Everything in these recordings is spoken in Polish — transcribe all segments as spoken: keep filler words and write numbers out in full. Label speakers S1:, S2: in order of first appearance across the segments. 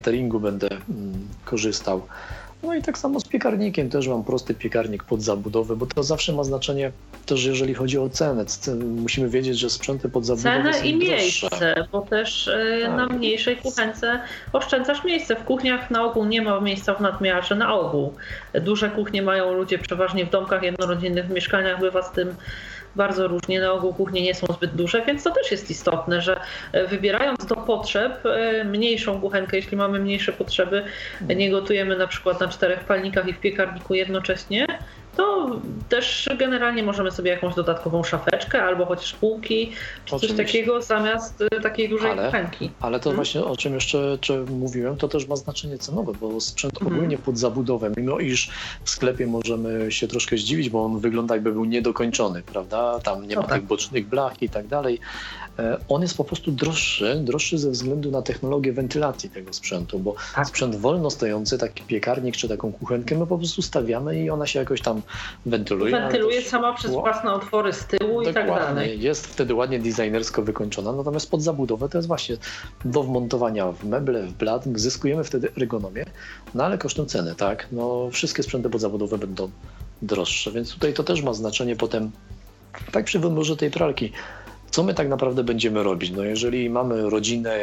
S1: cateringu będę mm, korzystał. No i tak samo z piekarnikiem, też mam prosty piekarnik pod zabudowę, bo to zawsze ma znaczenie też jeżeli chodzi o cenę. Musimy wiedzieć, że sprzęty pod zabudowę
S2: Cenę
S1: są
S2: i
S1: droższe.
S2: miejsce, bo też y,
S1: Tak.
S2: na mniejszej kuchence oszczędzasz miejsce. W kuchniach na ogół nie ma miejsca w nadmiarze, na ogół. Duże kuchnie mają ludzie przeważnie w domkach jednorodzinnych, w mieszkaniach bywa z tym bardzo różnie, na ogół kuchnie nie są zbyt duże, więc to też jest istotne, że wybierając do potrzeb mniejszą kuchenkę, jeśli mamy mniejsze potrzeby, nie gotujemy na przykład na czterech palnikach i w piekarniku jednocześnie, to też generalnie możemy sobie jakąś dodatkową szafeczkę albo chociaż półki, czy coś
S1: Oczywiście.
S2: takiego zamiast takiej dużej
S1: Ale,
S2: kuchenki.
S1: ale to hmm? właśnie o czym jeszcze czy mówiłem, to też ma znaczenie cenowe, bo sprzęt
S2: Mhm.
S1: ogólnie pod zabudowę, mimo iż w sklepie możemy się troszkę zdziwić, bo on wygląda jakby był niedokończony, prawda? Tam nie ma
S2: No tak.
S1: tych bocznych blach i tak dalej. On jest po prostu droższy, droższy ze względu na technologię wentylacji tego sprzętu, bo
S2: Tak.
S1: sprzęt wolno stojący, taki piekarnik czy taką kuchenkę, my po prostu stawiamy i ona się jakoś tam wentyluje. ale
S2: Wentyluje
S1: też-
S2: sama przez
S1: Ło-
S2: własne otwory z tyłu i tak
S1: Dokładnie,
S2: dalej.
S1: jest wtedy ładnie designersko wykończona, natomiast pod zabudowę to jest właśnie do wmontowania w meble, w blat, zyskujemy wtedy ergonomię, no ale kosztem ceny, tak? No wszystkie sprzęty pod zabudowę będą droższe, więc tutaj to też ma znaczenie potem, tak przy wyborze tej pralki. Co my tak naprawdę będziemy robić? No jeżeli mamy rodzinę,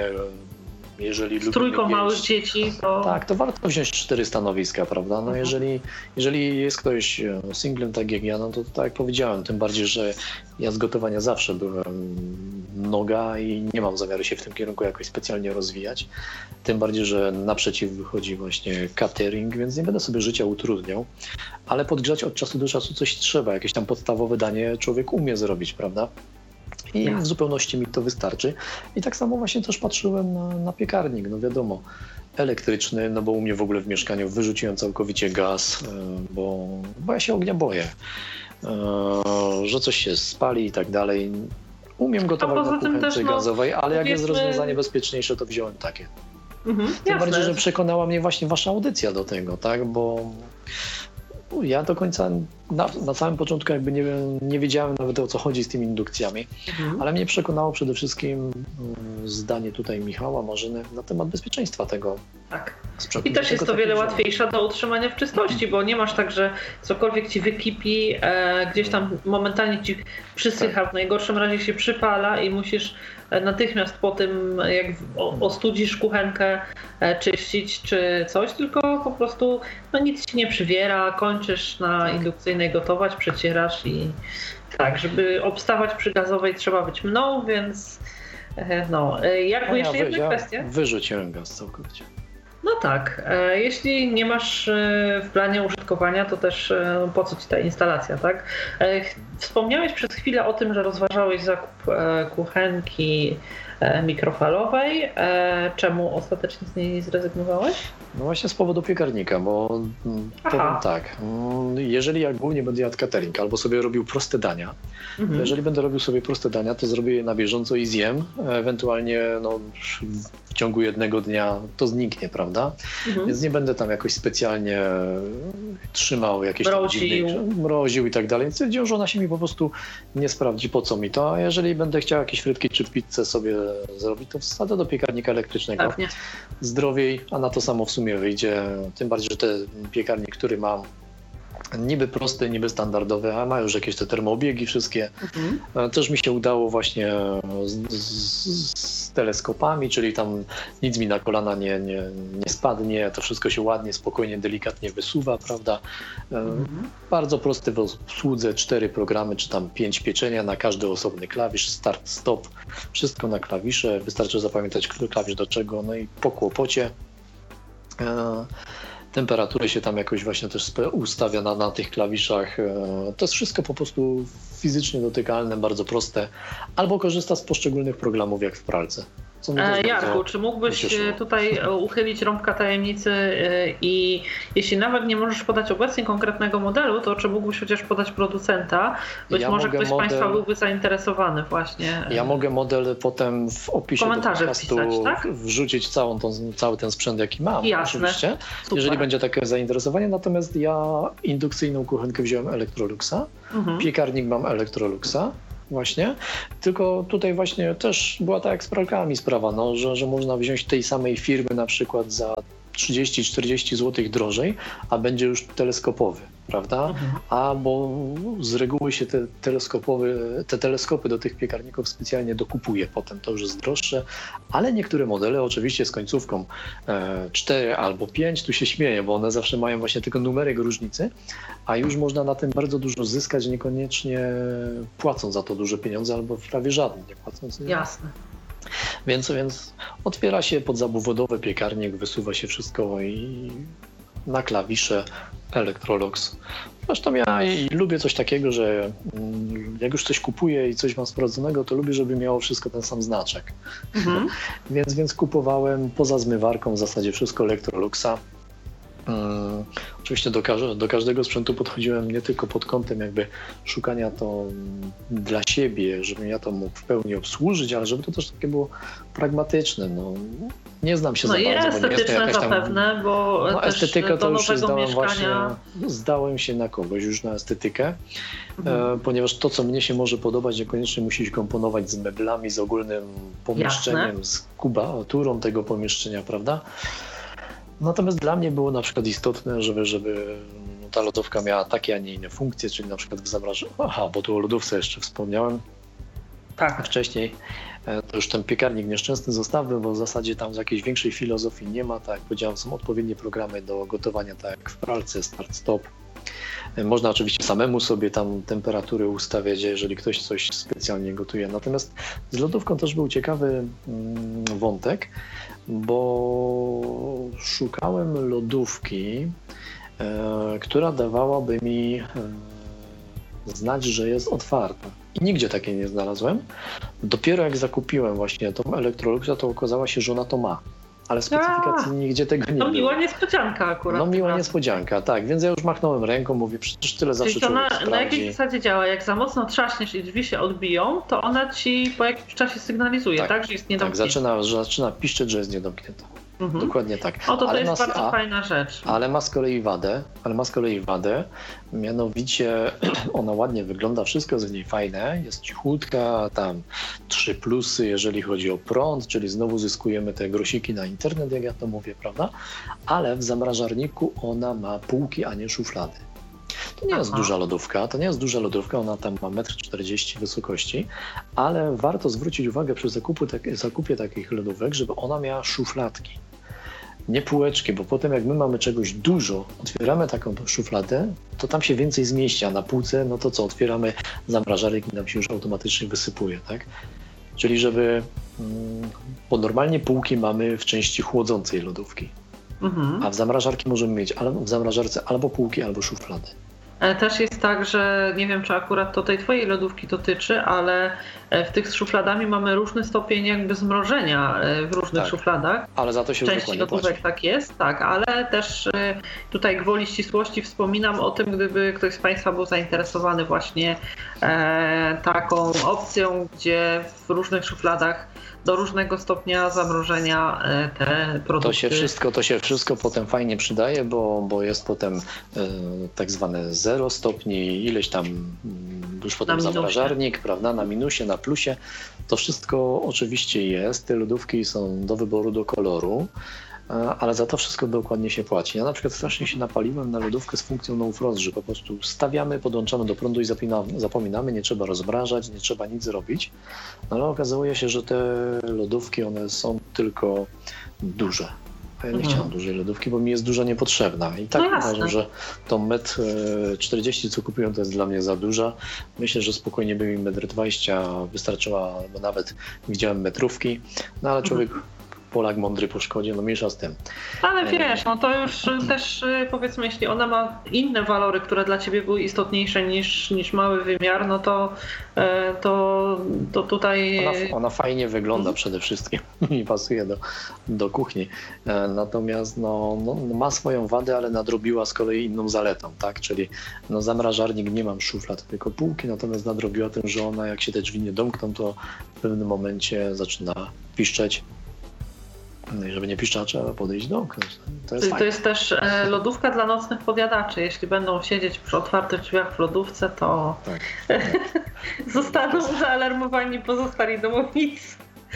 S1: jeżeli
S2: Z trójką
S1: lubimy
S2: małych
S1: jeść,
S2: dzieci, to
S1: tak, to warto wziąć cztery stanowiska, prawda? No
S2: Mhm.
S1: jeżeli, jeżeli jest ktoś e, singlem tak jak ja, no to tak jak powiedziałem, tym bardziej, że ja z gotowania zawsze byłem noga i nie mam zamiaru się w tym kierunku jakoś specjalnie rozwijać. Tym bardziej, że naprzeciw wychodzi właśnie catering, więc nie będę sobie życia utrudniał, ale podgrzać od czasu do czasu coś trzeba, jakieś tam podstawowe danie człowiek umie zrobić, prawda? I
S2: Jasne.
S1: w zupełności mi to wystarczy. I tak samo właśnie też patrzyłem na, na piekarnik, no wiadomo, elektryczny, no bo u mnie w ogóle w mieszkaniu wyrzuciłem całkowicie gaz, e, bo, bo ja się ognia boję, e, że coś się spali i tak dalej. Umiem gotować
S2: poza
S1: na
S2: tym
S1: kuchence
S2: też, no,
S1: gazowej, ale jak jest
S2: powiedzmy-
S1: rozwiązanie bezpieczniejsze, to wziąłem takie.
S2: mhm,
S1: Tym bardziej, że
S2: jasne.
S1: przekonała mnie właśnie wasza audycja do tego, tak, bo ja do końca na, na samym początku jakby nie, nie wiedziałem nawet o co chodzi z tymi indukcjami,
S2: Mhm.
S1: ale mnie przekonało przede wszystkim mm, zdanie tutaj Michała, Marzyny na temat bezpieczeństwa tego
S2: Tak.
S1: sprzętu.
S2: I też jest to
S1: Dlatego
S2: wiele
S1: tak
S2: łatwiejsza do utrzymania w czystości, bo nie masz tak, że cokolwiek ci wykipi, e, gdzieś tam momentalnie ci przysycha, w najgorszym razie się przypala i musisz e, natychmiast po tym, jak w- o- ostudzisz kuchenkę, e, czyścić czy coś, tylko po prostu no, nic ci nie przywiera, kończysz na indukcyjnej gotować, przecierasz i tak, żeby obstawać przy gazowej trzeba być mną, więc e, no. E, Jakby
S1: No ja,
S2: jeszcze
S1: wy,
S2: jedna
S1: ja
S2: kwestia.
S1: wyrzuciłem gaz całkowicie.
S2: No tak, e, jeśli nie masz e, w planie użytkowania, to też e, po co ci ta instalacja, tak? E, ch- Wspomniałeś przez chwilę o tym, że rozważałeś zakup e, kuchenki e, mikrofalowej. E, Czemu ostatecznie z niej zrezygnowałeś?
S1: No właśnie z powodu piekarnika, bo mm,
S2: Aha.
S1: powiem tak, mm, jeżeli ja głównie będę jadł catering albo sobie robił proste dania, to
S2: Mhm.
S1: jeżeli będę robił sobie proste dania, to zrobię je na bieżąco i zjem, ewentualnie no, w ciągu jednego dnia to zniknie, prawda?
S2: Mhm.
S1: Więc nie będę tam jakoś specjalnie trzymał jakichś tam
S2: Mroził.
S1: dziwnych, mroził i tak dalej. Stwierdziłem, że ona się mi po prostu nie sprawdzi, po co mi to. A jeżeli będę chciał jakieś frytki czy pizzę sobie zrobić, to wsadzę do piekarnika elektrycznego.
S2: Pewnie.
S1: Zdrowiej, a na to samo w sumie wyjdzie. Tym bardziej, że ten piekarnik, który mam, niby prosty, niby standardowy, a ma już jakieś te termoobiegi wszystkie.
S2: Mhm.
S1: E, Też mi się udało właśnie z, z, z teleskopami, czyli tam nic mi na kolana nie, nie, nie spadnie, to wszystko się ładnie, spokojnie, delikatnie wysuwa, prawda? E,
S2: Mhm.
S1: Bardzo prosty w obsłudze, cztery programy, czy tam pięć pieczenia na każdy osobny klawisz, start, stop, wszystko na klawisze, wystarczy zapamiętać, który klawisz do czego, no i po kłopocie. E, Temperatury się tam jakoś właśnie też spe- ustawia na, na tych klawiszach. E, To jest wszystko po prostu fizycznie dotykalne, bardzo proste. Albo korzysta z poszczególnych programów jak w pralce. Co mnie też
S2: E, Jarku,
S1: bardzo
S2: czy mógłbyś
S1: ucieszyło.
S2: e, tutaj e, uchylić rąbka tajemnicy e, i jeśli nawet nie możesz podać obecnie konkretnego modelu, to czy mógłbyś chociaż podać producenta? Być
S1: Ja
S2: może
S1: mogę
S2: ktoś z
S1: model-
S2: Państwa byłby zainteresowany właśnie. e,
S1: Ja mogę model potem w opisie do
S2: Komentarze
S1: podcastu
S2: wpisać, tak?
S1: wrzucić całą tą, cały ten sprzęt, jaki mam.
S2: Jasne.
S1: Oczywiście,
S2: Super.
S1: jeżeli będzie takie zainteresowanie. Natomiast ja indukcyjną kuchenkę wziąłem Electroluxa,
S2: Mhm.
S1: piekarnik mam Electroluxa, właśnie, tylko tutaj właśnie też była tak jak z pralkami sprawa, no, że, że można wziąć tej samej firmy na przykład za trzydzieści czterdzieści złotych drożej, a będzie już teleskopowy, prawda? Mhm. A bo z reguły się te teleskopowe, te teleskopy do tych piekarników specjalnie dokupuje potem, to już jest droższe, ale niektóre modele oczywiście z końcówką e, cztery albo pięć, tu się śmieję, bo one zawsze mają właśnie tylko numerek różnicy, a już można na tym bardzo dużo zyskać, niekoniecznie płacąc za to duże pieniądze, albo prawie żadne nie płacąc. Nie?
S2: Jasne.
S1: Więc, więc otwiera się podzabudowy piekarnik, wysuwa się wszystko i na klawisze Electrolux. Zresztą ja i lubię coś takiego, że jak już coś kupuję i coś mam sprawdzonego, to lubię, żeby miało wszystko ten sam znaczek. Mhm. więc, więc kupowałem poza zmywarką w zasadzie wszystko Electroluxa. Hmm, oczywiście do, każ- do każdego sprzętu podchodziłem nie tylko pod kątem jakby szukania to dla siebie, żebym ja to mógł w pełni obsłużyć, ale żeby to też takie było pragmatyczne. No, nie znam się
S2: no
S1: za
S2: i
S1: bardzo.
S2: estetyczne
S1: bo
S2: zapewne, bo
S1: no,
S2: też
S1: estetykę
S2: do
S1: to już się
S2: nowego
S1: zdałem
S2: mieszkania...
S1: właśnie, zdałem się na kogoś już na estetykę,
S2: Mhm.
S1: e, ponieważ to, co mnie się może podobać, niekoniecznie musi się komponować z meblami, z ogólnym pomieszczeniem,
S2: Jasne.
S1: z kubaturą tego pomieszczenia, prawda? Natomiast dla mnie było na przykład istotne, żeby, żeby ta lodówka miała takie, a nie inne funkcje, czyli na przykład w zamrażarce. Aha, bo tu o lodówce jeszcze wspomniałem.
S2: Tak.
S1: Wcześniej to już ten piekarnik nieszczęsny zostawmy, bo w zasadzie tam z jakiejś większej filozofii nie ma. Tak jak powiedziałem, są odpowiednie programy do gotowania, tak jak w pralce, start-stop. Można oczywiście samemu sobie tam temperatury ustawiać, jeżeli ktoś coś specjalnie gotuje. Natomiast z lodówką też był ciekawy wątek, bo szukałem lodówki, e, która dawałaby mi e, znać, że jest otwarta. I nigdzie takiej nie znalazłem. Dopiero jak zakupiłem właśnie tą Electroluxa, to okazało się, że ona to ma. Ale w specyfikacji
S2: A,
S1: nigdzie tego nie
S2: no
S1: było.
S2: miła niespodzianka akurat.
S1: No miła niespodzianka, tak. Więc ja już machnąłem ręką, mówię, przecież tyle zawsze
S2: Czyli to
S1: człowiek
S2: na,
S1: sprawdzi.
S2: na jakiej zasadzie działa? Jak za mocno trzaśniesz i drzwi się odbiją, to ona ci po jakimś czasie sygnalizuje, tak,
S1: tak
S2: że jest
S1: Tak,
S2: niedomknięta.
S1: zaczyna, zaczyna piszczeć, że jest niedomknięta. Mhm. Dokładnie tak.
S2: O, to, to
S1: ale
S2: jest
S1: ma,
S2: bardzo
S1: a,
S2: fajna rzecz.
S1: Ale ma z kolei wadę, ale ma z kolei wadę, mianowicie ona ładnie wygląda, wszystko jest w niej fajne, jest cichutka, tam trzy plusy, jeżeli chodzi o prąd, czyli znowu zyskujemy te grosiki na internet, jak ja to mówię, prawda? Ale w zamrażarniku ona ma półki, a nie szuflady. To nie jest
S2: Aha.
S1: duża lodówka, to nie jest duża lodówka, ona tam ma metr czterdzieści wysokości, ale warto zwrócić uwagę przy zakupu, tak, zakupie takich lodówek, żeby ona miała szufladki. Nie półeczki, bo potem jak my mamy czegoś dużo, otwieramy taką szufladę, to tam się więcej zmieści, a na półce, no to co, otwieramy zamrażarek i nam się już automatycznie wysypuje, tak? Czyli żeby, bo normalnie półki mamy w części chłodzącej lodówki,
S2: Mhm.
S1: a w zamrażarki możemy mieć albo w zamrażarce albo półki, albo szuflady.
S2: Też jest tak, że nie wiem, czy akurat to tej twojej lodówki dotyczy, ale w tych z szufladami mamy różny stopień jakby zmrożenia w różnych
S1: tak,
S2: szufladach.
S1: Ale za to się
S2: w części lodówek tak jest, tak, ale też tutaj gwoli ścisłości wspominam o tym, gdyby ktoś z Państwa był zainteresowany właśnie e, taką opcją, gdzie w różnych szufladach do różnego stopnia zamrożenia te produkty.
S1: To się wszystko, to się wszystko potem fajnie przydaje, bo, bo jest potem e, tak zwane zero stopni, ileś tam już potem zamrażarnik, prawda, na minusie, na plusie. To wszystko oczywiście jest, te lodówki są do wyboru, do koloru, ale za to wszystko dokładnie się płaci. Ja na przykład strasznie się napaliłem na lodówkę z funkcją no frost, że po prostu stawiamy, podłączamy do prądu i zapominamy, nie trzeba rozmrażać, nie trzeba nic zrobić. Ale okazuje się, że te lodówki, one są tylko duże. A ja nie mhm. chciałem dużej lodówki, bo mi jest duża niepotrzebna. I tak no uważam, że to metr czterdzieści, co kupiłem, to jest dla mnie za duża. Myślę, że spokojnie by mi metr dwadzieścia wystarczyła, bo nawet widziałem metrówki. No ale człowiek mhm. Polak mądry po szkodzie, no mniejsza z tym.
S2: Ale wiesz, no to już też powiedzmy, jeśli ona ma inne walory, które dla ciebie były istotniejsze niż, niż mały wymiar, no to, to, to tutaj...
S1: Ona, ona fajnie wygląda przede wszystkim i pasuje do, do kuchni. Natomiast no, no, ma swoją wadę, ale nadrobiła z kolei inną zaletą, tak? Czyli no, zamrażarnik nie mam szuflad, tylko półki, natomiast nadrobiła tym, że ona jak się te drzwi nie domkną, to w pewnym momencie zaczyna piszczeć. No i żeby nie piszczała, trzeba podejść do okna. To jest,
S2: to jest też lodówka dla nocnych podjadaczy. Jeśli będą siedzieć przy otwartych drzwiach w lodówce, to...
S1: Tak, tak.
S2: zostaną zaalarmowani pozostali domownicy.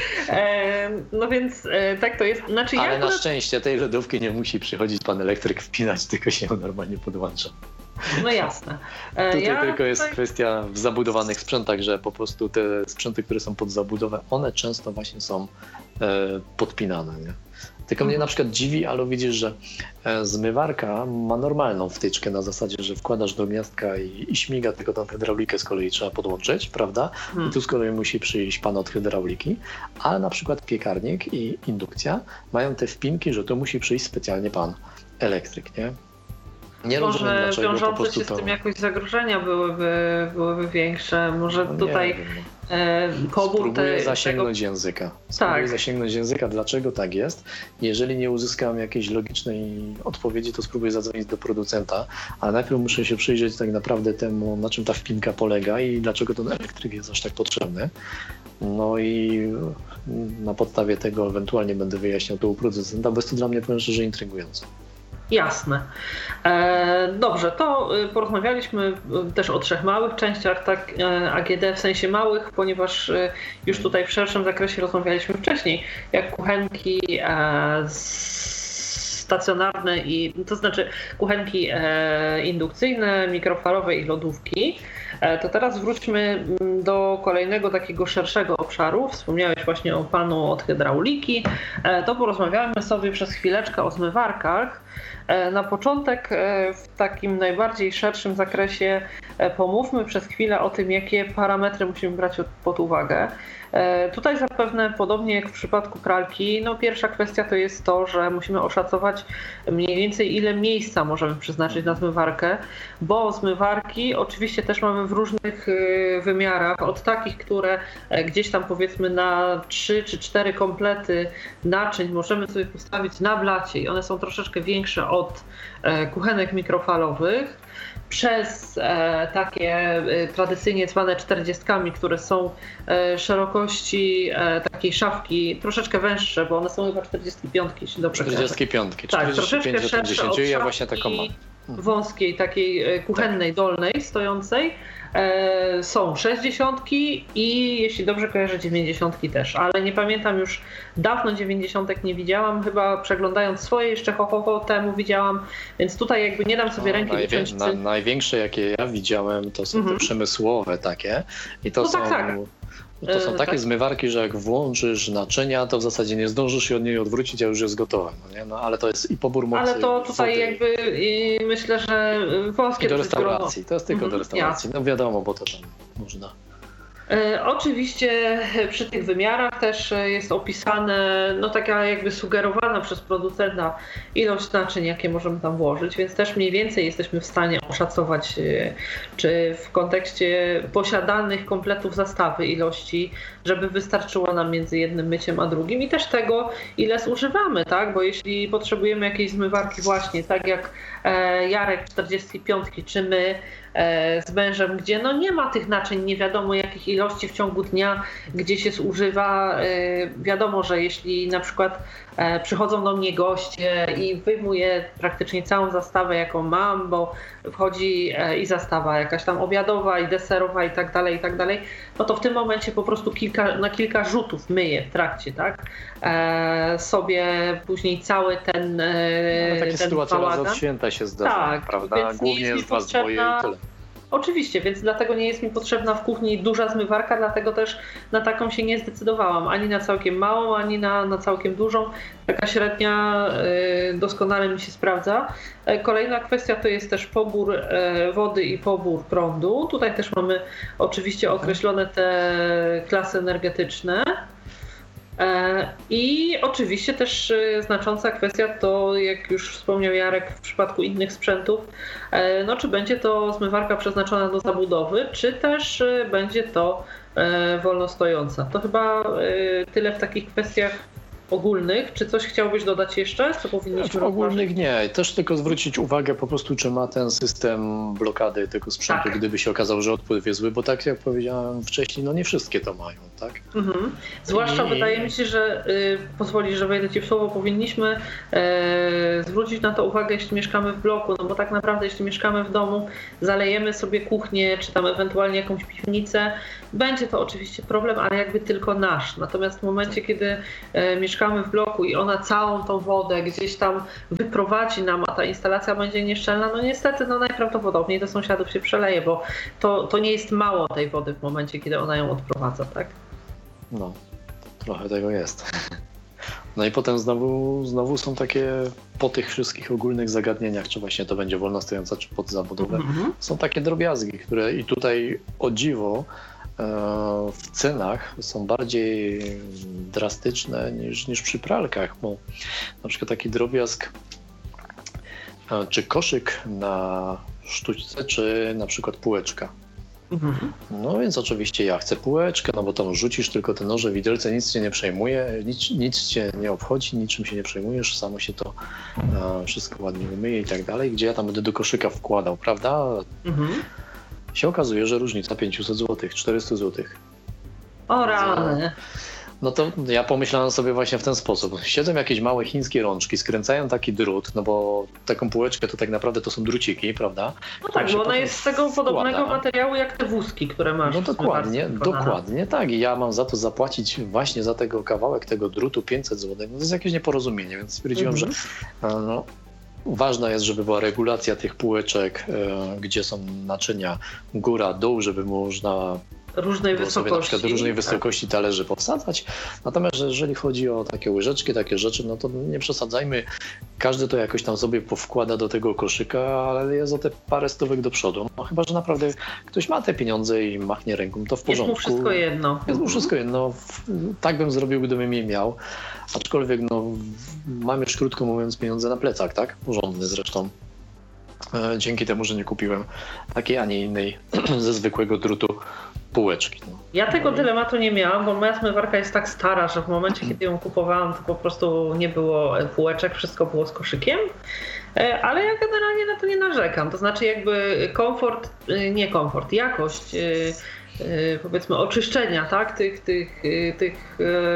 S2: E, no więc e, tak to jest. Znaczy,
S1: Ale
S2: ja
S1: na
S2: akurat...
S1: szczęście tej lodówki nie musi przychodzić pan elektryk wpinać, tylko się ją normalnie podłącza.
S2: No jasne. E,
S1: Tutaj
S2: ja
S1: tylko jest
S2: tutaj...
S1: kwestia w zabudowanych sprzętach, że po prostu te sprzęty, które są pod zabudowę, one często właśnie są e, podpinane. Nie? Tylko mnie na przykład dziwi, ale widzisz, że zmywarka ma normalną wtyczkę na zasadzie, że wkładasz do gniazdka i, i śmiga, tylko tą hydraulikę z kolei trzeba podłączyć, prawda? Hmm. I tu z kolei musi przyjść pan od hydrauliki, ale na przykład piekarnik i indukcja mają te wpinki, że tu musi przyjść specjalnie pan elektryk, nie? Nie
S2: Może
S1: rozumiem, dlaczego po
S2: wiążące
S1: prostu
S2: się z
S1: to...
S2: tym jakoś zagrożenia byłyby, byłyby większe. Może
S1: no
S2: tutaj
S1: wiem, no.
S2: e, pobór
S1: Spróbuję
S2: te,
S1: zasięgnąć
S2: tego...
S1: języka. Spróbuję
S2: tak.
S1: zasięgnąć języka, dlaczego tak jest. Jeżeli nie uzyskam jakiejś logicznej odpowiedzi, to spróbuję zadzwonić do producenta, ale najpierw muszę się przyjrzeć tak naprawdę temu, na czym ta wpinka polega i dlaczego ten elektryk jest aż tak potrzebny. No i na podstawie tego ewentualnie będę wyjaśniał to u producenta, bo jest to dla mnie, powiem szczerze, intrygujące.
S2: Jasne. E, dobrze, to porozmawialiśmy też o trzech małych częściach, tak, A G D w sensie małych, ponieważ już tutaj w szerszym zakresie rozmawialiśmy wcześniej, jak kuchenki e, stacjonarne, i to znaczy kuchenki e, indukcyjne, mikrofalowe i lodówki. E, to teraz wróćmy do kolejnego takiego szerszego obszaru. Wspomniałeś właśnie o panu od hydrauliki. E, to porozmawiamy sobie przez chwileczkę o zmywarkach. Na początek w takim najbardziej szerszym zakresie pomówmy przez chwilę o tym, jakie parametry musimy brać pod uwagę. Tutaj zapewne podobnie jak w przypadku pralki, no pierwsza kwestia to jest to, że musimy oszacować mniej więcej ile miejsca możemy przeznaczyć na zmywarkę, bo zmywarki oczywiście też mamy w różnych wymiarach, od takich, które gdzieś tam powiedzmy na trzy czy cztery komplety naczyń możemy sobie postawić na blacie i one są troszeczkę większe od kuchenek mikrofalowych, przez e, takie e, tradycyjnie zwane czterdziestkami, które są e, szerokości e, takiej szafki troszeczkę węższe, bo one są chyba czterdziestki piątki, jeśli dobrze
S1: czterdziestki piątki,
S2: tak, troszeczkę szersze od
S1: ja właśnie taką mam.
S2: Wąskiej, takiej kuchennej, tak. dolnej, stojącej. E, są sześćdziesiątki i jeśli dobrze kojarzę, dziewięćdziesiątki też, ale nie pamiętam już, dawno dziewięćdziesiątek nie widziałam, chyba przeglądając swoje jeszcze ho, ho, ho temu widziałam, więc tutaj jakby nie dam sobie no, ręki
S1: najwię-
S2: uciąć.
S1: na, największe jakie ja widziałem to są mhm. te przemysłowe takie i to
S2: no
S1: są...
S2: Tak, tak.
S1: To są takie
S2: tak.
S1: zmywarki, że jak włączysz naczynia, to w zasadzie nie zdążysz się od niej odwrócić, a już jest gotowe. No, nie? No ale to jest i pobór mocy.
S2: Ale to tutaj wody. jakby i myślę, że wąskie...
S1: I do restauracji, to jest tylko mhm, do restauracji. Jasne. No wiadomo, bo to tam można...
S2: E, oczywiście przy tych wymiarach też jest opisane, no taka jakby sugerowana przez producenta ilość naczyń, jakie możemy tam włożyć, więc też mniej więcej jesteśmy w stanie oszacować, czy w kontekście posiadanych kompletów zastawy ilości, żeby wystarczyło nam między jednym myciem a drugim i też tego, ile zużywamy, tak? Bo jeśli potrzebujemy jakiejś zmywarki właśnie, tak jak Jarek czterdziestki piątki, czy my z mężem, gdzie no nie ma tych naczyń nie wiadomo jakich ilości w ciągu dnia, gdzie się zużywa. Wiadomo, że jeśli na przykład przychodzą do mnie goście i wyjmuję praktycznie całą zastawę, jaką mam, bo wchodzi i zastawa jakaś tam obiadowa i deserowa i tak dalej, i tak dalej, no to w tym momencie po prostu kilka, na kilka rzutów myję w trakcie, tak? E, sobie później cały ten no, ale
S1: takie
S2: ten
S1: sytuacje
S2: bałagan.
S1: raz od święta się zdarzają,
S2: tak,
S1: prawda? Głównie jest was dwoje i tyle.
S2: Oczywiście, więc dlatego nie jest mi potrzebna w kuchni duża zmywarka, dlatego też na taką się nie zdecydowałam. Ani na całkiem małą, ani na, na całkiem dużą. Taka średnia y, doskonale mi się sprawdza. Kolejna kwestia to jest też pobór y, wody i pobór prądu. Tutaj też mamy oczywiście określone te klasy energetyczne. I oczywiście też znacząca kwestia to, jak już wspomniał Jarek, w przypadku innych sprzętów, no czy będzie to zmywarka przeznaczona do zabudowy, czy też będzie to wolno stojąca. To chyba tyle w takich kwestiach ogólnych. Czy coś chciałbyś dodać jeszcze, co powinniśmy
S1: W ogólnych nie. Też tylko zwrócić uwagę po prostu, czy ma ten system blokady tego sprzętu, tak. gdyby się okazało, że odpływ jest zły, bo tak jak powiedziałem wcześniej, no nie wszystkie to mają, tak? Mhm.
S2: Zwłaszcza I... wydaje mi się, że y, pozwolisz, że wejdę ci w słowo, powinniśmy y, zwrócić na to uwagę, jeśli mieszkamy w bloku, no bo tak naprawdę jeśli mieszkamy w domu, zalejemy sobie kuchnię, czy tam ewentualnie jakąś piwnicę, będzie to oczywiście problem, ale jakby tylko nasz. Natomiast w momencie, kiedy e, mieszkamy w bloku i ona całą tą wodę gdzieś tam wyprowadzi nam, a ta instalacja będzie nieszczelna, no niestety no najprawdopodobniej do sąsiadów się przeleje, bo to, to nie jest mało tej wody w momencie, kiedy ona ją odprowadza, tak?
S1: No, trochę tego jest. No i potem znowu, znowu są takie, po tych wszystkich ogólnych zagadnieniach, czy właśnie to będzie wolno stojąca, czy pod zabudowę, mm-hmm. są takie drobiazgi, które i tutaj o dziwo e, w cenach są bardziej drastyczne niż, niż przy pralkach, bo na przykład taki drobiazg, e, czy koszyk na sztućce, czy na przykład półeczka. No więc oczywiście ja chcę półeczkę, no bo tam rzucisz tylko te noże, widelce, nic cię nie przejmuje, nic, nic cię nie obchodzi, niczym się nie przejmujesz, samo się to e, wszystko ładnie umyje i tak dalej, gdzie ja tam będę do koszyka wkładał, prawda? Mhm. Się okazuje, że różnica pięćset złotych, czterysta złotych.
S2: O rany.
S1: No to ja pomyślałem sobie właśnie w ten sposób. Siedzą jakieś małe chińskie rączki, skręcają taki drut, no bo taką półeczkę to tak naprawdę to są druciki, prawda?
S2: No tak, bo ona jest z tego podobnego wkłada. materiału jak te wózki, które masz.
S1: No dokładnie, dokładnie tak. I ja mam za to zapłacić właśnie za tego kawałek tego drutu pięćset złotych. No to jest jakieś neporozumienie, więc stwierdziłem, mhm. że no, ważna jest, żeby była regulacja tych półeczek, e, gdzie są naczynia góra, dół, żeby można
S2: różnej wysokości. Na przykład
S1: różnej wysokości talerzy powsadzać. Natomiast jeżeli chodzi o takie łyżeczki, takie rzeczy, no to nie przesadzajmy. Każdy to jakoś tam sobie powkłada do tego koszyka, ale jest o te parę stówek do przodu. No chyba, że naprawdę ktoś ma te pieniądze i machnie ręką, to w porządku.
S2: Jest mu wszystko jedno.
S1: Jest mu wszystko jedno. Tak bym zrobił, gdybym je miał. Aczkolwiek no, mam już krótko mówiąc pieniądze na plecach, tak? Porządny zresztą. Dzięki temu, że nie kupiłem takiej, a nie innej ze zwykłego drutu półeczki. No.
S2: Ja tego dylematu nie miałam, bo moja zmywarka jest tak stara, że w momencie, kiedy ją kupowałam, to po prostu nie było półeczek, wszystko było z koszykiem. Ale ja generalnie na to nie narzekam. To znaczy jakby komfort, nie komfort, jakość powiedzmy oczyszczenia, tak, tych, tych, tych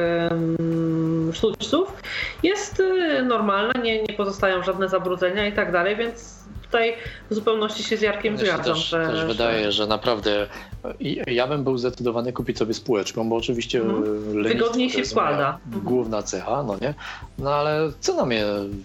S2: um, sztućców jest normalna, nie, nie pozostają żadne zabrudzenia i tak dalej, więc tutaj w zupełności się z Jarkiem zgadzam.
S1: Też, że, też że... wydaje, że naprawdę ja bym był zdecydowany kupić sobie z półeczką, bo oczywiście
S2: mhm. wygodniej się wkłada.
S1: Główna cecha, no nie? No ale cena mnie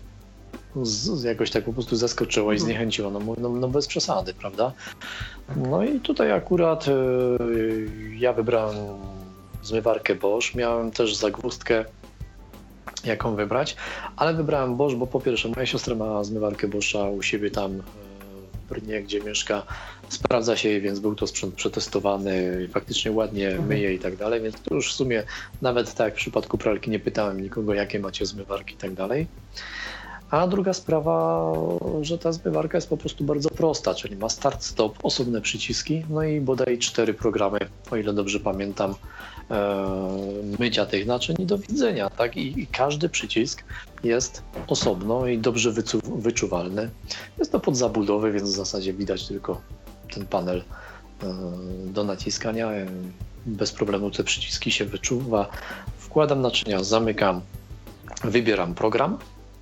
S1: z, jakoś tak po prostu zaskoczyła i mhm. zniechęciła, no, no, no bez przesady, prawda? No i tutaj akurat y, ja wybrałem zmywarkę Bosch, miałem też zagwozdkę jaką wybrać, ale wybrałem Bosch, bo po pierwsze moja siostra ma zmywarkę Boscha u siebie tam w Brnie, gdzie mieszka, sprawdza się jej, więc był to sprzęt przetestowany, faktycznie ładnie myje i tak dalej, więc to już w sumie nawet tak jak w przypadku pralki nie pytałem nikogo, jakie macie zmywarki i tak dalej. A druga sprawa, że ta zmywarka jest po prostu bardzo prosta, czyli ma start, stop, osobne przyciski, no i bodaj cztery programy, o ile dobrze pamiętam, e, mycia tych naczyń i do widzenia, tak? I, i każdy przycisk jest osobno i dobrze wycu- wyczuwalny. Jest to pod zabudowę, więc w zasadzie widać tylko ten panel e, do naciskania. Bez problemu te przyciski się wyczuwa. Wkładam naczynia, zamykam, wybieram program.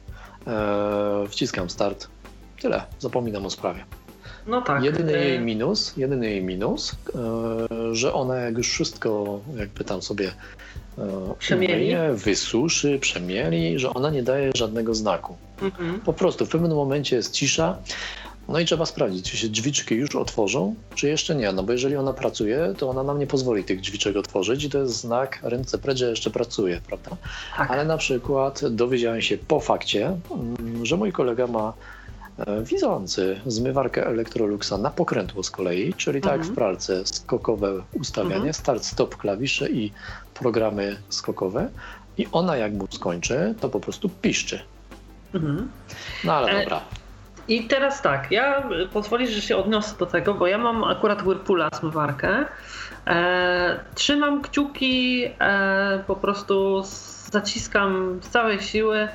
S1: Eee, wciskam start. Tyle. Zapominam o sprawie.
S2: No tak.
S1: Jedyny jej minus, jedyny jej minus, e, że ona jak już wszystko jakby tam sobie e, umyje, wysuszy, przemieli, że ona nie daje żadnego znaku. Mhm. Po prostu w pewnym momencie jest cisza. No i trzeba sprawdzić, czy się drzwiczki już otworzą, czy jeszcze nie. No bo jeżeli ona pracuje, to ona nam nie pozwoli tych drzwiczek otworzyć i to jest znak ręce precz, że jeszcze pracuje, prawda? Tak. Ale na przykład dowiedziałem się po fakcie, że mój kolega ma widzący zmywarkę Electroluxa na pokrętło z kolei, czyli tak jak mhm. w pralce skokowe ustawianie, mhm. start, stop klawisze i programy skokowe i ona jak mu skończy, to po prostu piszczy. Mhm. No ale dobra.
S2: I teraz tak, ja pozwolisz, że się odniosę do tego, bo ja mam akurat Whirlpoola zmywarkę. E, trzymam kciuki, e, po prostu zaciskam z całej siły,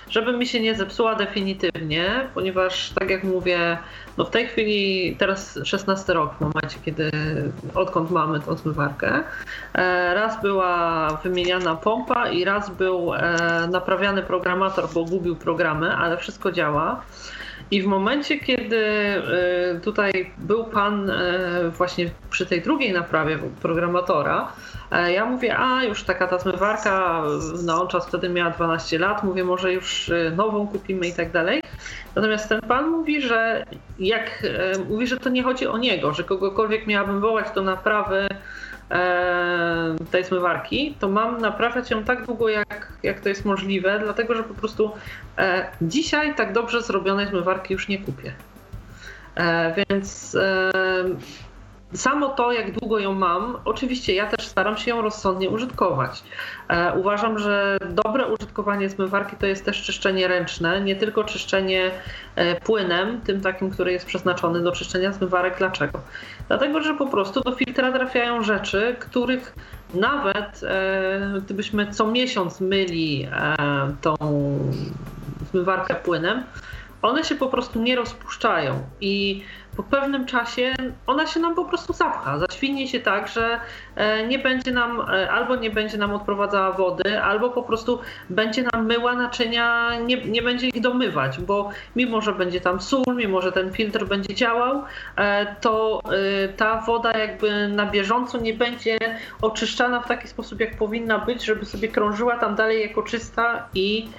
S2: żeby mi się nie zepsuła definitywnie, ponieważ tak jak mówię, no w tej chwili teraz szesnasty rok w momencie, kiedy odkąd mamy tą zmywarkę. Raz była wymieniana pompa i raz był naprawiany programator, bo gubił programy, ale wszystko działa. I w momencie, kiedy tutaj był pan właśnie przy tej drugiej naprawie programatora, ja mówię, a już taka ta zmywarka, no on czas wtedy miała dwanaście lat, mówię, może już nową kupimy i tak dalej. Natomiast ten pan mówi, że jak mówi, że to nie chodzi o niego, że kogokolwiek miałabym wołać do naprawy tej zmywarki, to mam naprawiać ją tak długo, jak, jak to jest możliwe, dlatego że po prostu e, dzisiaj tak dobrze zrobionej zmywarki już nie kupię. E, więc e, samo to, jak długo ją mam, oczywiście ja też staram się ją rozsądnie użytkować. E, uważam, że dobre użytkowanie zmywarki to jest też czyszczenie ręczne, nie tylko czyszczenie e, płynem, tym takim, który jest przeznaczony do czyszczenia zmywarek. Dlaczego? Dlatego, że po prostu do filtra trafiają rzeczy, których nawet e, gdybyśmy co miesiąc myli e, tą zmywarkę płynem, one się po prostu nie rozpuszczają i po pewnym czasie ona się nam po prostu zapcha, zaćwinie się tak, że nie będzie nam, albo nie będzie nam odprowadzała wody, albo po prostu będzie nam myła naczynia, nie, nie będzie ich domywać, bo mimo, że będzie tam sól, mimo, że ten filtr będzie działał, to ta woda jakby na bieżąco nie będzie oczyszczana w taki sposób, jak powinna być, żeby sobie krążyła tam dalej jako czysta i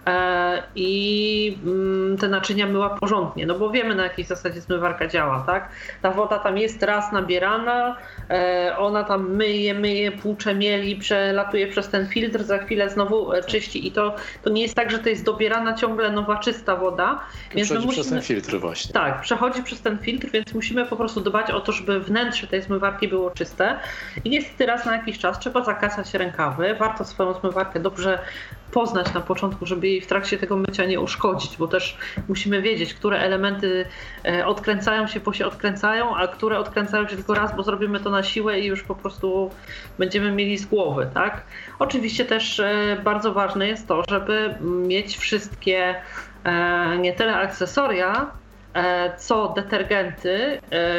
S2: i te naczynia myła porządnie, no bo wiemy, na jakiej zasadzie zmywarka działa, tak? Ta woda tam jest raz nabierana, ona tam myje, myje, płucze mieli, przelatuje przez ten filtr, za chwilę znowu czyści i to, to nie jest tak, że to jest dobierana ciągle nowa, czysta woda.
S1: Więc przechodzi musimy, przez ten filtr właśnie.
S2: Tak, przechodzi przez ten filtr, więc musimy po prostu dbać o to, żeby wnętrze tej zmywarki było czyste i niestety raz na jakiś czas trzeba zakasać rękawy, warto swoją zmywarkę dobrze poznać na początku, żeby jej w trakcie tego mycia nie uszkodzić, bo też musimy wiedzieć, które elementy odkręcają się, bo się odkręcają, a które odkręcają się tylko raz, bo zrobimy to na siłę i już po prostu będziemy mieli z głowy, tak? Oczywiście też bardzo ważne jest to, żeby mieć wszystkie nie tyle akcesoria, co detergenty,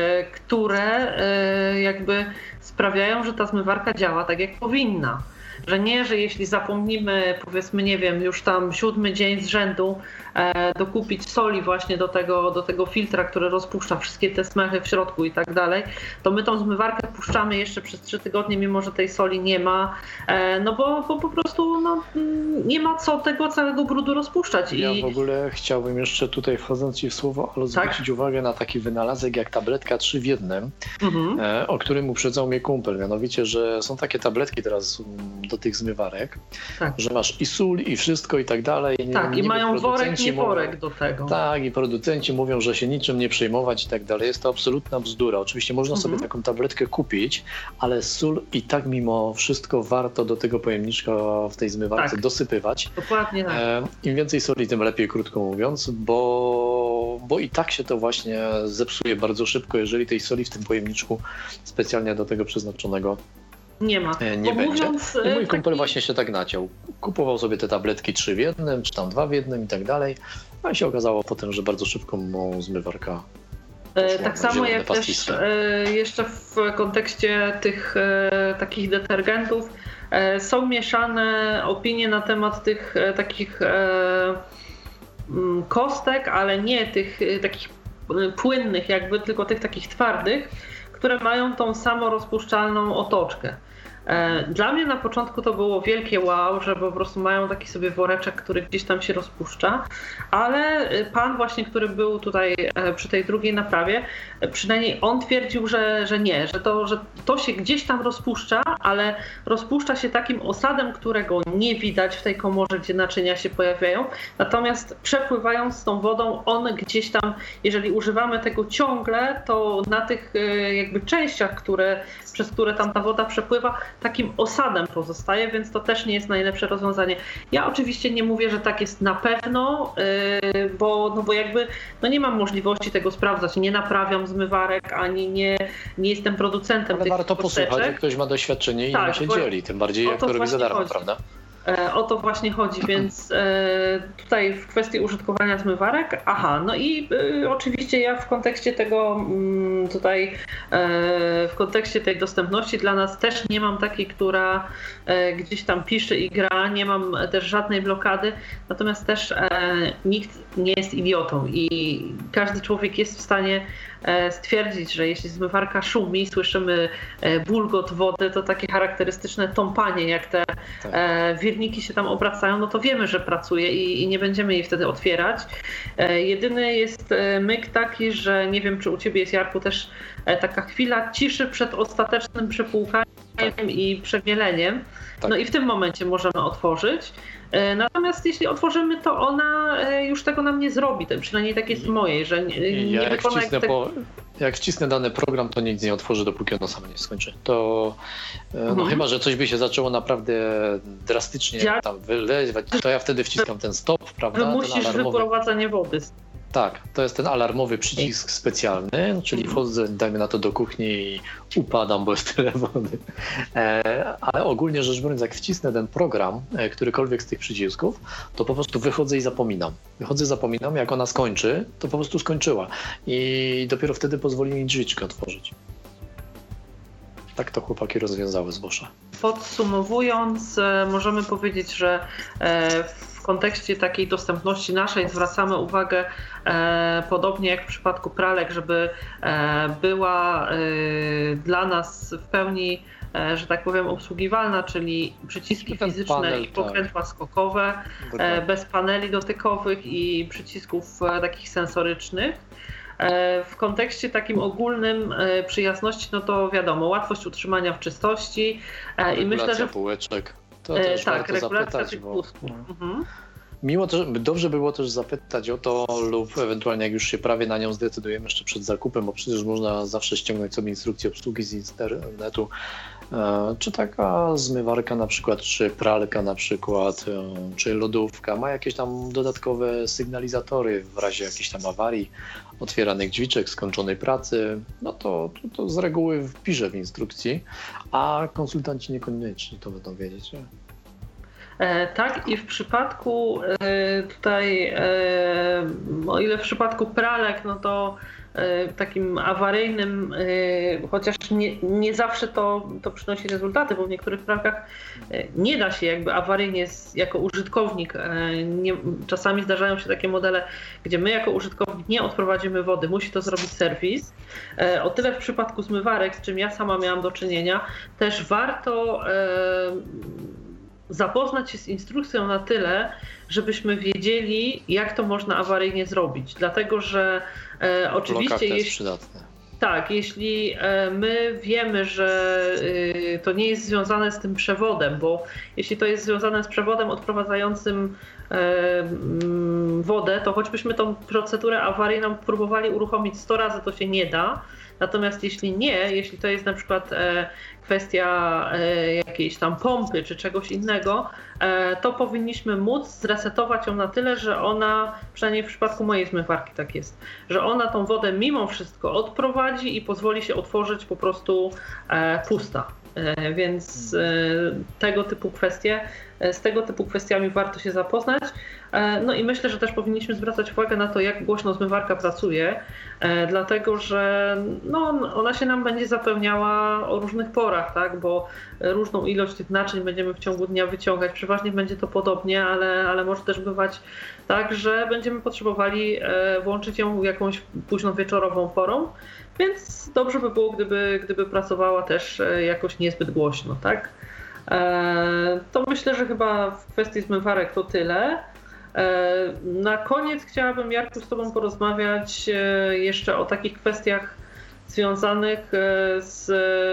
S2: które jakby sprawiają, że ta zmywarka działa tak, jak powinna. Że nie, że jeśli zapomnimy, powiedzmy, nie wiem, już tam siódmy dzień z rzędu e, dokupić soli właśnie do tego, do tego filtra, który rozpuszcza wszystkie te smechy w środku i tak dalej, to my tą zmywarkę puszczamy jeszcze przez trzy tygodnie, mimo że tej soli nie ma, e, no bo, bo po prostu no, nie ma co tego całego brudu rozpuszczać.
S1: Ja
S2: I...
S1: w ogóle chciałbym jeszcze tutaj, wchodząc Ci w słowo, ale zwrócić tak? uwagę na taki wynalazek jak tabletka trzy w jednym, mhm. e, o którym uprzedzał mnie kumpel, mianowicie, że są takie tabletki teraz do tych zmywarek, tak. że masz i sól, i wszystko i tak dalej. Nie,
S2: tak, i mają worek, nie worek do tego.
S1: Tak, i producenci mówią, że się niczym nie przejmować i tak dalej. Jest to absolutna bzdura. Oczywiście można mhm. sobie taką tabletkę kupić, ale sól i tak mimo wszystko warto do tego pojemniczka w tej zmywarce tak. dosypywać.
S2: Dokładnie tak.
S1: E, Im więcej soli, tym lepiej, krótko mówiąc, bo, bo i tak się to właśnie zepsuje bardzo szybko, jeżeli tej soli w tym pojemniczku specjalnie do tego przeznaczonego
S2: nie ma.
S1: Nie Bo będzie. Mówiąc, I mój kumpel taki... właśnie się tak naciął. Kupował sobie te tabletki trzy w jednym, czy tam dwa w jednym i tak dalej. A i się okazało potem, że bardzo szybko mu zmywarka poszła,
S2: tak samo jak też jeszcze w kontekście tych takich detergentów są mieszane opinie na temat tych takich kostek, ale nie tych takich płynnych jakby, tylko tych takich twardych, które mają tą samorozpuszczalną otoczkę. Dla mnie na początku to było wielkie wow, że po prostu mają taki sobie woreczek, który gdzieś tam się rozpuszcza, ale pan właśnie, który był tutaj przy tej drugiej naprawie, przynajmniej on twierdził, że, że nie, że to, że to się gdzieś tam rozpuszcza, ale rozpuszcza się takim osadem, którego nie widać w tej komorze, gdzie naczynia się pojawiają, natomiast przepływając z tą wodą, on gdzieś tam, jeżeli używamy tego ciągle, to na tych jakby częściach, które, przez które tam ta woda przepływa, takim osadem pozostaje, więc to też nie jest najlepsze rozwiązanie. Ja oczywiście nie mówię, że tak jest na pewno, yy, bo, no bo jakby no nie mam możliwości tego sprawdzać. Nie naprawiam zmywarek, ani nie, nie jestem producentem
S1: ale
S2: tych
S1: warto
S2: kosteczek.
S1: posłuchać, jak ktoś ma doświadczenie i tak, się dzieli, tym bardziej jak to robi za darmo, prawda?
S2: O to właśnie chodzi, więc tutaj w kwestii użytkowania zmywarek, aha, no i oczywiście ja w kontekście tego tutaj, w kontekście tej dostępności dla nas też nie mam takiej, która gdzieś tam pisze i gra, nie mam też żadnej blokady, natomiast też nikt nie jest idiotą i każdy człowiek jest w stanie stwierdzić, że jeśli zmywarka szumi, słyszymy bulgot wody, to takie charakterystyczne tąpanie, jak te tak. wirniki się tam obracają, no to wiemy, że pracuje i, i nie będziemy jej wtedy otwierać. Jedyny jest myk taki, że nie wiem, czy u ciebie jest, Jarku, też taka chwila ciszy przed ostatecznym przepłukaniem tak. i przemieleniem. Tak. No i w tym momencie możemy otworzyć. Natomiast jeśli otworzymy, to ona już tego nam nie zrobi. Przynajmniej tak jest moje, że nie, nie
S1: ja jak
S2: wykona...
S1: Wcisnę
S2: te...
S1: po, jak wcisnę dany program, to nic nie otworzy, dopóki ono samo nie skończy. To no mhm. chyba, że coś by się zaczęło naprawdę drastycznie ja... tam wylewać, to ja wtedy wciskam ten stop, prawda?
S2: Wymusisz wyprowadzanie wody.
S1: Tak, to jest ten alarmowy przycisk specjalny, czyli wchodzę, dajmy na to, do kuchni i upadam, bo jest tyle wody. E, ale ogólnie rzecz biorąc, jak wcisnę ten program, e, którykolwiek z tych przycisków, to po prostu wychodzę i zapominam. Wychodzę i zapominam, jak ona skończy, to po prostu skończyła. I dopiero wtedy pozwoli mi drzwiczkę otworzyć. Tak to chłopaki rozwiązały z Boscha.
S2: Podsumowując, możemy powiedzieć, że w kontekście takiej dostępności naszej zwracamy uwagę, podobnie jak w przypadku pralek, żeby była dla nas w pełni, że tak powiem, obsługiwalna, czyli przyciski fizyczne panel, i pokrętła tak. skokowe, Dobra. bez paneli dotykowych i przycisków takich sensorycznych. W kontekście takim ogólnym przyjazności, no to wiadomo, łatwość utrzymania w czystości i myślę, że
S1: półeczek. To też
S2: tak,
S1: warto
S2: regulacja
S1: zapytać,
S2: tych
S1: bo...
S2: pustków. Mhm.
S1: Mimo to, dobrze było też zapytać o to lub ewentualnie jak już się prawie na nią zdecydujemy jeszcze przed zakupem, bo przecież można zawsze ściągnąć sobie instrukcję obsługi z internetu, czy taka zmywarka na przykład, czy pralka na przykład, czy lodówka ma jakieś tam dodatkowe sygnalizatory w razie jakiejś tam awarii, otwieranych drzwiczek, skończonej pracy, no to, to, to z reguły wpiszę w instrukcji, a konsultanci niekoniecznie to będą wiedzieć. Nie?
S2: Tak, i w przypadku tutaj, o ile w przypadku pralek, no to takim awaryjnym, chociaż nie, nie zawsze to, to przynosi rezultaty, bo w niektórych pralkach nie da się jakby awaryjnie jako użytkownik, nie, czasami zdarzają się takie modele, gdzie my jako użytkownik nie odprowadzimy wody, musi to zrobić serwis. O tyle w przypadku zmywarek, z czym ja sama miałam do czynienia, też warto zapoznać się z instrukcją na tyle, żebyśmy wiedzieli, jak to można awaryjnie zrobić. Dlatego, że e, oczywiście jeśli,
S1: przydatne.
S2: Tak, jeśli e, my wiemy, że e, to nie jest związane z tym przewodem, bo jeśli to jest związane z przewodem odprowadzającym e, m, wodę, to choćbyśmy tą procedurę awaryjną próbowali uruchomić sto razy, to się nie da. Natomiast jeśli nie, jeśli to jest na przykład e, kwestia e, jakiejś tam pompy czy czegoś innego, e, to powinniśmy móc zresetować ją na tyle, że ona, przynajmniej w przypadku mojej zmywarki tak jest, że ona tą wodę mimo wszystko odprowadzi i pozwoli się otworzyć po prostu e, pusta. E, więc e, tego typu kwestie, z tego typu kwestiami warto się zapoznać. No i myślę, że też powinniśmy zwracać uwagę na to, jak głośno zmywarka pracuje, dlatego że no, ona się nam będzie zapełniała o różnych porach, tak? Bo różną ilość tych naczyń będziemy w ciągu dnia wyciągać. Przeważnie będzie to podobnie, ale, ale może też bywać tak, że będziemy potrzebowali włączyć ją jakąś późną wieczorową porą, więc dobrze by było, gdyby, gdyby pracowała też jakoś niezbyt głośno, tak? To myślę, że chyba w kwestii zmywarek to tyle. Na koniec chciałabym, Jarku, z Tobą porozmawiać jeszcze o takich kwestiach związanych z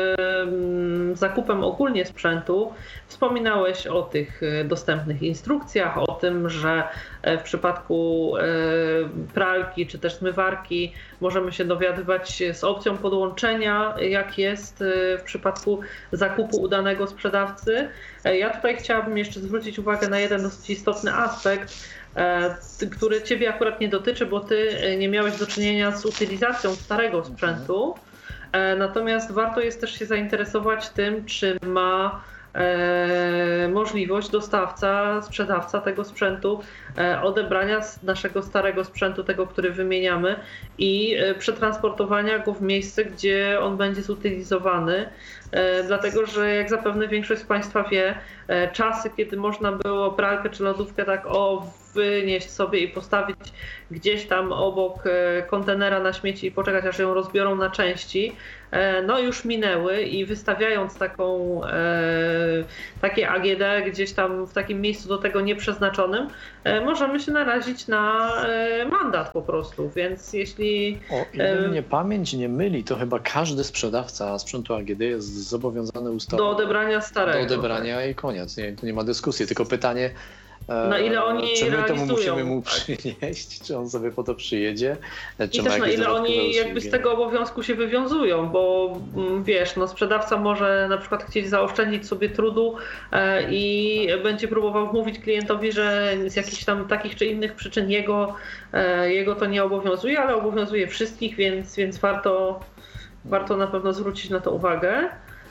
S2: zakupem ogólnie sprzętu. Wspominałeś o tych dostępnych instrukcjach, o tym, że w przypadku pralki czy też zmywarki możemy się dowiadywać z opcją podłączenia, jak jest w przypadku zakupu u danego sprzedawcy. Ja tutaj chciałabym jeszcze zwrócić uwagę na jeden dosyć istotny aspekt, który Ciebie akurat nie dotyczy, bo Ty nie miałeś do czynienia z utylizacją starego sprzętu. Natomiast warto jest też się zainteresować tym, czy ma e, możliwość dostawca, sprzedawca tego sprzętu e, odebrania z naszego starego sprzętu, tego, który wymieniamy i e, przetransportowania go w miejsce, gdzie on będzie zutylizowany. E, dlatego, że jak zapewne większość z Państwa wie, e, czasy, kiedy można było pralkę czy lodówkę tak o wynieść sobie i postawić gdzieś tam obok e, kontenera na śmieci i poczekać, aż ją rozbiorą na części, e, no już minęły i wystawiając taką, e, takie A G D gdzieś tam w takim miejscu do tego nieprzeznaczonym, e, możemy się narazić na e, mandat po prostu, więc jeśli...
S1: O ile mnie pamięć nie myli, to chyba każdy sprzedawca sprzętu A G D jest zobowiązany ustawą
S2: do odebrania starego.
S1: Do odebrania i koniec. Nie, tu nie ma dyskusji, tylko pytanie,
S2: na ile oni
S1: czy my
S2: realizują,
S1: temu musimy mu
S2: tak.
S1: przynieść, czy on sobie po to przyjedzie, czy
S2: i
S1: ma
S2: też na ile oni jakby
S1: usługi.
S2: z tego obowiązku się wywiązują, bo wiesz, no sprzedawca może na przykład chcieć zaoszczędzić sobie trudu e, i będzie próbował wmówić klientowi, że z jakichś tam takich czy innych przyczyn jego, e, jego to nie obowiązuje, ale obowiązuje wszystkich, więc, więc warto, warto na pewno zwrócić na to uwagę.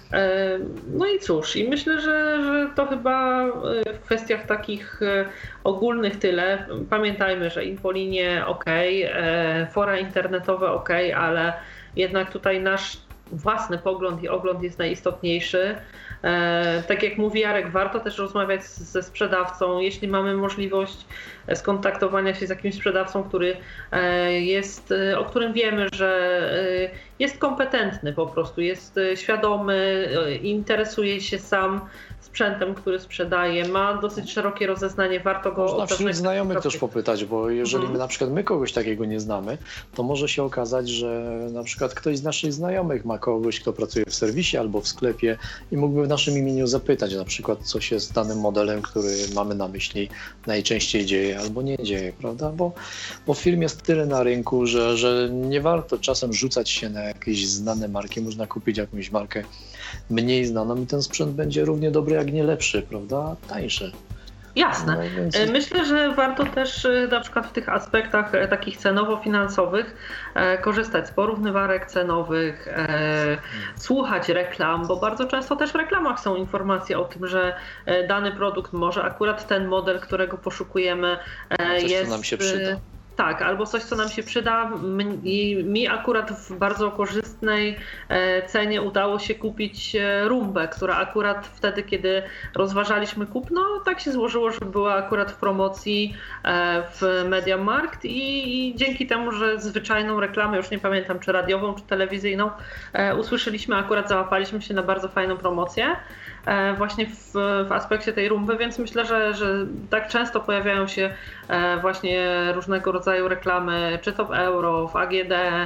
S2: No i cóż, i myślę, że, że to chyba w kwestiach takich ogólnych tyle. Pamiętajmy, że infolinie ok, fora internetowe ok, ale jednak tutaj nasz własny pogląd i ogląd jest najistotniejszy. Tak jak mówi Jarek, warto też rozmawiać ze sprzedawcą, jeśli mamy możliwość skontaktowania się z jakimś sprzedawcą, który jest, o którym wiemy, że jest kompetentny po prostu, jest świadomy, interesuje się sam sprzętem, który sprzedaje, ma dosyć szerokie rozeznanie, warto go...
S1: Można wśród znajomych też popytać, bo jeżeli my na przykład my kogoś takiego nie znamy, to może się okazać, że na przykład ktoś z naszych znajomych ma kogoś, kto pracuje w serwisie albo w sklepie i mógłby w naszym imieniu zapytać na przykład, co się z danym modelem, który mamy na myśli, najczęściej dzieje albo nie dzieje, prawda? Bo, bo film jest tyle na rynku, że, że nie warto czasem rzucać się na jakieś znane marki, można kupić jakąś markę mniej znaną i ten sprzęt będzie równie dobry, jak nie lepszy, prawda? Tańszy.
S2: Jasne. No więc... Myślę, że warto też na przykład w tych aspektach takich cenowo-finansowych korzystać z porównywarek cenowych, e, słuchać reklam, bo bardzo często też w reklamach są informacje o tym, że dany produkt, może akurat ten model, którego poszukujemy, e,
S1: coś,
S2: jest...
S1: co nam się przyda.
S2: Tak, albo coś, co nam się przyda. I mi akurat w bardzo korzystnej cenie udało się kupić rumbę, która akurat wtedy, kiedy rozważaliśmy kupno, tak się złożyło, że była akurat w promocji w MediaMarkt i, i dzięki temu, że zwyczajną reklamę, już nie pamiętam czy radiową, czy telewizyjną, usłyszeliśmy, akurat załapaliśmy się na bardzo fajną promocję właśnie w, w aspekcie tej rumby, więc myślę, że, że tak często pojawiają się właśnie różnego rodzaju reklamy, czy to w euro, w A G D,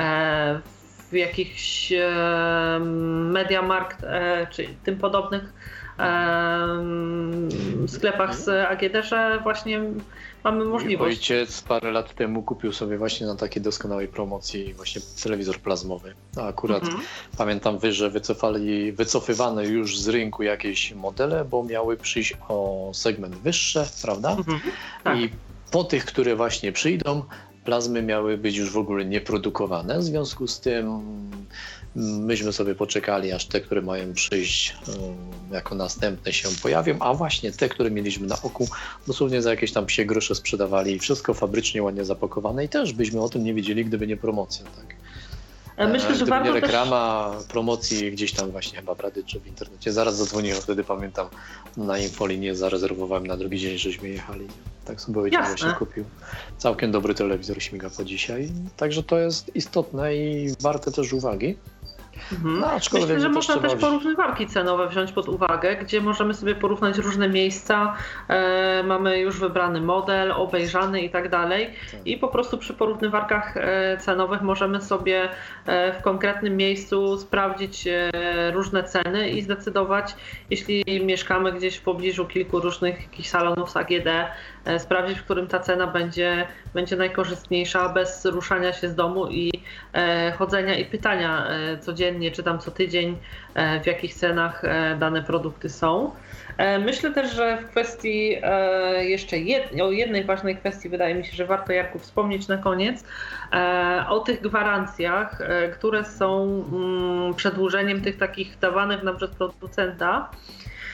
S2: w jakichś MediaMarkt czy tym podobnych sklepach z A G D, że właśnie mamy możliwość.
S1: Ojciec parę lat temu kupił sobie właśnie na takiej doskonałej promocji właśnie telewizor plazmowy. A akurat mhm. pamiętam, że wycofali, wycofywane już z rynku jakieś modele, bo miały przyjść o segment wyższy, prawda? Mhm. Tak. I po tych, które właśnie przyjdą, plazmy miały być już w ogóle nieprodukowane. W związku z tym myśmy sobie poczekali, aż te, które mają przyjść jako następne się pojawią, a właśnie te, które mieliśmy na oku, dosłownie za jakieś tam psie grosze sprzedawali i wszystko fabrycznie ładnie zapakowane i też byśmy o tym nie wiedzieli, gdyby nie promocja. Tak?
S2: Myślę, że
S1: gdyby nie reklama, też... promocji gdzieś tam właśnie chyba w rady czy w internecie. Zaraz zadzwoniłem, wtedy pamiętam na infolinię, zarezerwowałem na drugi dzień, żeśmy jechali. Tak sobie ojciec właśnie kupił. Całkiem dobry telewizor śmiga po dzisiaj. Także to jest istotne i warte też uwagi.
S2: Mhm. No, myślę, że można też porównywarki cenowe wziąć pod uwagę, gdzie możemy sobie porównać różne miejsca, e, mamy już wybrany model, obejrzany i tak dalej i po prostu przy porównywarkach e, cenowych możemy sobie e, w konkretnym miejscu sprawdzić e, różne ceny i zdecydować, jeśli mieszkamy gdzieś w pobliżu kilku różnych jakichś salonów z A G D, e, sprawdzić, w którym ta cena będzie, będzie najkorzystniejsza bez ruszania się z domu i e, chodzenia i pytania e, codziennie, czy tam co tydzień, w jakich cenach dane produkty są. Myślę też, że w kwestii jeszcze jed, o jednej ważnej kwestii wydaje mi się, że warto, Jarku, wspomnieć na koniec, o tych gwarancjach, które są przedłużeniem tych takich dawanych nam przez producenta.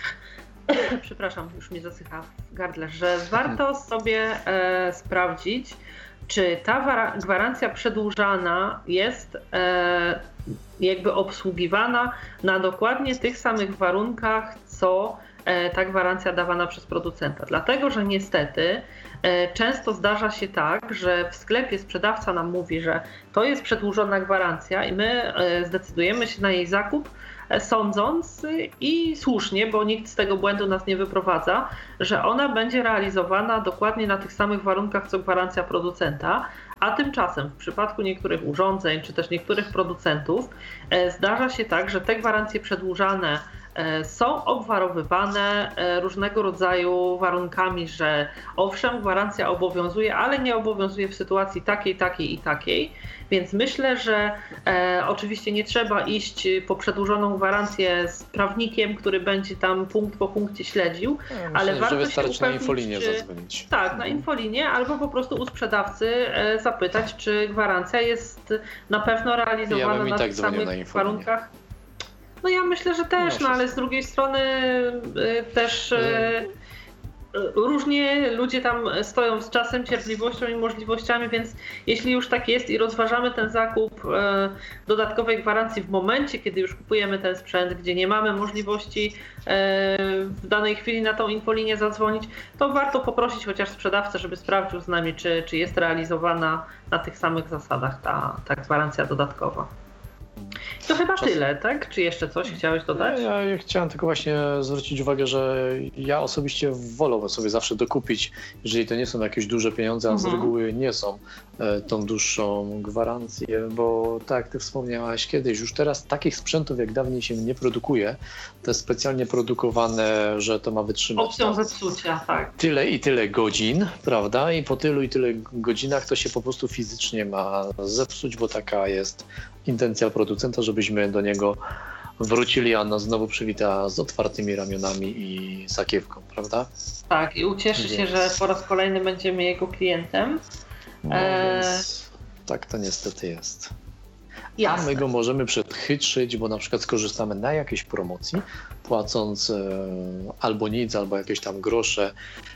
S2: przepraszam, już mi zasycha w gardle, że warto sobie e, sprawdzić, czy ta gwarancja przedłużana jest e, jakby obsługiwana na dokładnie tych samych warunkach, co e, ta gwarancja dawana przez producenta. Dlatego, że niestety e, często zdarza się tak, że w sklepie sprzedawca nam mówi, że to jest przedłużona gwarancja i my e, zdecydujemy się na jej zakup, sądząc i słusznie, bo nikt z tego błędu nas nie wyprowadza, że ona będzie realizowana dokładnie na tych samych warunkach co gwarancja producenta, a tymczasem w przypadku niektórych urządzeń czy też niektórych producentów zdarza się tak, że te gwarancje przedłużane są obwarowywane różnego rodzaju warunkami, że owszem, gwarancja obowiązuje, ale nie obowiązuje w sytuacji takiej, takiej i takiej. Więc myślę, że e, oczywiście nie trzeba iść po przedłużoną gwarancję z prawnikiem, który będzie tam punkt po punkcie śledził, ja myślę, ale warto
S1: że wystarczy
S2: się upewnić,
S1: na infolinię
S2: czy,
S1: zadzwonić.
S2: Tak,
S1: mhm.
S2: na infolinię, albo po prostu u sprzedawcy e, zapytać, czy gwarancja jest na pewno realizowana
S1: ja
S2: na
S1: tak
S2: tych samych
S1: na
S2: warunkach. No ja myślę, że też, no, no ale z drugiej strony y, też y, y, różnie ludzie tam stoją z czasem, cierpliwością i możliwościami, więc jeśli już tak jest i rozważamy ten zakup y, dodatkowej gwarancji w momencie, kiedy już kupujemy ten sprzęt, gdzie nie mamy możliwości y, w danej chwili na tą infolinię zadzwonić, to warto poprosić chociaż sprzedawcę, żeby sprawdził z nami, czy, czy jest realizowana na tych samych zasadach ta, ta gwarancja dodatkowa. To chyba Czas... tyle, tak? Czy jeszcze coś chciałeś dodać?
S1: Ja, ja chciałem tylko właśnie zwrócić uwagę, że ja osobiście wolę sobie zawsze dokupić, jeżeli to nie są jakieś duże pieniądze, a mhm. z reguły nie są e, tą dłuższą gwarancję, bo tak jak ty wspomniałaś kiedyś, już teraz takich sprzętów jak dawniej się nie produkuje, te specjalnie produkowane, że to ma wytrzymać
S2: opcją zepsucia, tak.
S1: Tyle i tyle godzin, prawda? I po tylu i tyle godzinach to się po prostu fizycznie ma zepsuć, bo taka jest intencja producenta, żebyśmy do niego wrócili, a nas znowu przywita z otwartymi ramionami i sakiewką, prawda?
S2: Tak, i ucieszy więc... się, że po raz kolejny będziemy jego klientem.
S1: No, e... więc tak to niestety jest.
S2: Jasne.
S1: A my go możemy przedchytrzyć, bo na przykład skorzystamy na jakiejś promocji, płacąc e, albo nic, albo jakieś tam grosze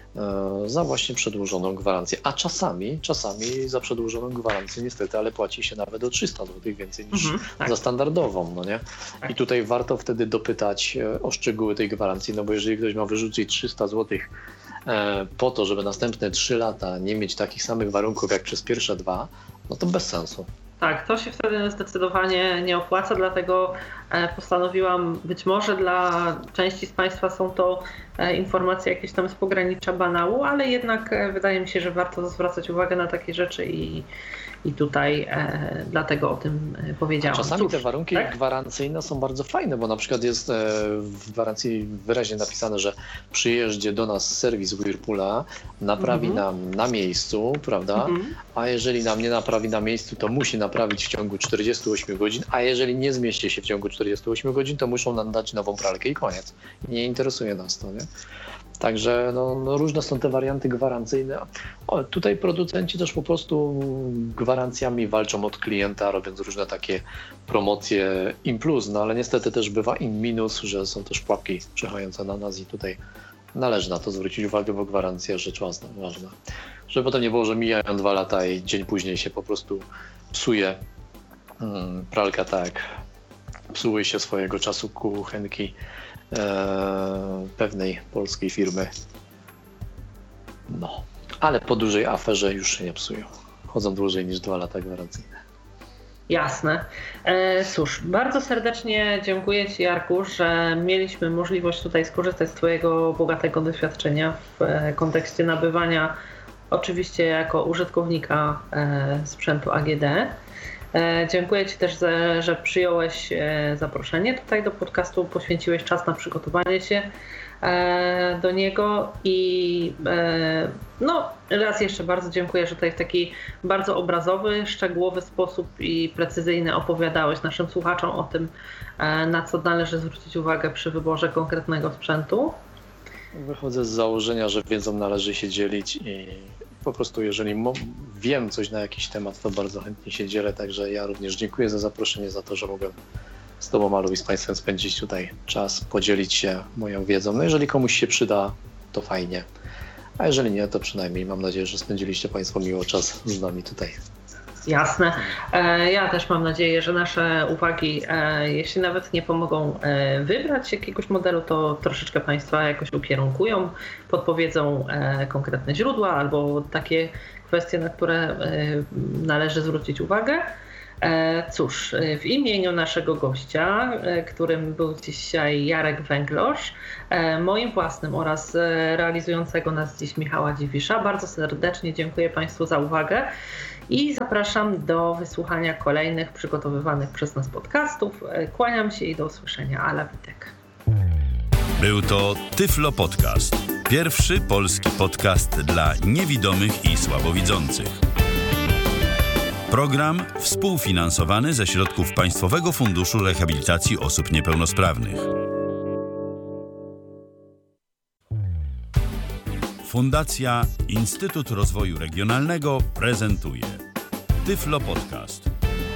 S1: e, za właśnie przedłużoną gwarancję. A czasami, czasami za przedłużoną gwarancję niestety, ale płaci się nawet o trzysta złotych więcej niż mhm, tak. za standardową, no nie? Tak. I tutaj warto wtedy dopytać o szczegóły tej gwarancji, no bo jeżeli ktoś ma wyrzucić trzysta złotych e, po to, żeby następne trzy lata nie mieć takich samych warunków jak przez pierwsze dwa, no to bez sensu.
S2: Tak, to się wtedy zdecydowanie nie opłaca, dlatego postanowiłam, być może dla części z Państwa są to informacje jakieś tam z pogranicza banału, ale jednak wydaje mi się, że warto zwracać uwagę na takie rzeczy i, i tutaj e, dlatego o tym powiedziałam.
S1: Czasami
S2: Cóż,
S1: te warunki
S2: tak?
S1: gwarancyjne są bardzo fajne, bo na przykład jest e, w gwarancji wyraźnie napisane, że przyjeżdża do nas serwis Whirlpoola, naprawi mhm. nam na miejscu, prawda? Mhm. A jeżeli nam nie naprawi na miejscu, to musi naprawić w ciągu czterdziestu ośmiu godzin, a jeżeli nie zmieści się w ciągu czterdziestu ośmiu godzin, to muszą nam dać nową pralkę i koniec. Nie interesuje nas to, nie? Także no, no różne są te warianty gwarancyjne. O, tutaj producenci też po prostu gwarancjami walczą od klienta, robiąc różne takie promocje im plus, no ale niestety też bywa im minus, że są też pułapki czyhające na nas i tutaj należy na to zwrócić uwagę, bo gwarancja rzecz ważna. Żeby potem nie było, że mijają dwa lata i dzień później się po prostu psuje hmm, pralka, tak psuły się swojego czasu kuchenki e, pewnej polskiej firmy. No, ale po dużej aferze już się nie psują. Chodzą dłużej niż dwa lata gwarancyjne.
S2: Jasne. E, cóż, bardzo serdecznie dziękuję Ci, Jarku, że mieliśmy możliwość tutaj skorzystać z Twojego bogatego doświadczenia w e, kontekście nabywania, oczywiście jako użytkownika e, sprzętu A G D. E, dziękuję Ci też, za, że przyjąłeś e, zaproszenie tutaj do podcastu, poświęciłeś czas na przygotowanie się e, do niego i e, no raz jeszcze bardzo dziękuję, że tutaj w taki bardzo obrazowy, szczegółowy sposób i precyzyjny opowiadałeś naszym słuchaczom o tym, e, na co należy zwrócić uwagę przy wyborze konkretnego sprzętu.
S1: Wychodzę z założenia, że wiedzą należy się dzielić i po prostu jeżeli mo- wiem coś na jakiś temat, to bardzo chętnie się dzielę, także ja również dziękuję za zaproszenie, za to, że mogłem z Tobą, Malu, i z Państwem spędzić tutaj czas, podzielić się moją wiedzą. No jeżeli komuś się przyda, to fajnie. A jeżeli nie, to przynajmniej mam nadzieję, że spędziliście Państwo miło czas z nami tutaj.
S2: Jasne. Ja też mam nadzieję, że nasze uwagi, jeśli nawet nie pomogą wybrać jakiegoś modelu, to troszeczkę Państwa jakoś ukierunkują, podpowiedzą konkretne źródła albo takie kwestie, na które należy zwrócić uwagę. Cóż, w imieniu naszego gościa, którym był dzisiaj Jarek Węglosz, moim własnym oraz realizującego nas dziś Michała Dziwisza, bardzo serdecznie dziękuję Państwu za uwagę i zapraszam do wysłuchania kolejnych przygotowywanych przez nas podcastów. Kłaniam się i do usłyszenia. Ala Witek.
S3: Był to Tyflo Podcast. Pierwszy polski podcast dla niewidomych i słabowidzących. Program współfinansowany ze środków Państwowego Funduszu Rehabilitacji Osób Niepełnosprawnych. Fundacja Instytut Rozwoju Regionalnego prezentuje Tyflo Podcast.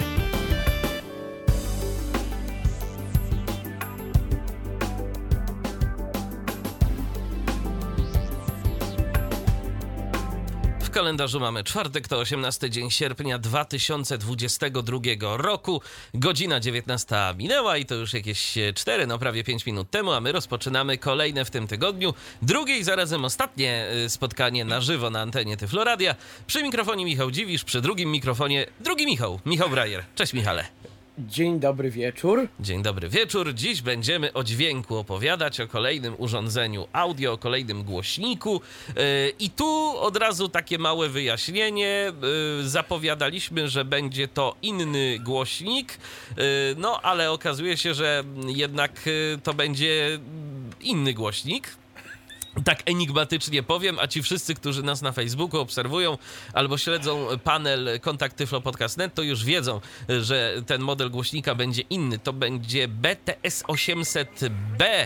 S4: W kalendarzu mamy czwartek, to osiemnasty dzień sierpnia dwa tysiące dwudziestego drugiego roku. Godzina dziewiętnasta minęła i to już jakieś cztery, no prawie pięć minut temu, a my rozpoczynamy kolejne w tym tygodniu, drugie i zarazem ostatnie spotkanie na żywo na antenie Tyflo Radia. Przy mikrofonie Michał Dziwisz, przy drugim mikrofonie drugi Michał, Michał Brajer. Cześć Michale.
S5: Dzień dobry wieczór.
S4: Dzień dobry wieczór. Dziś będziemy o dźwięku opowiadać, o kolejnym urządzeniu audio, o kolejnym głośniku. Yy, I tu od razu takie małe wyjaśnienie. Yy, zapowiadaliśmy, że będzie to inny głośnik, yy, no ale okazuje się, że jednak yy, to będzie inny głośnik. Tak enigmatycznie powiem, a ci wszyscy, którzy nas na Facebooku obserwują albo śledzą panel Kontakt Tyflo Podcast kropka net, to już wiedzą, że ten model głośnika będzie inny. To będzie B T S osiemset B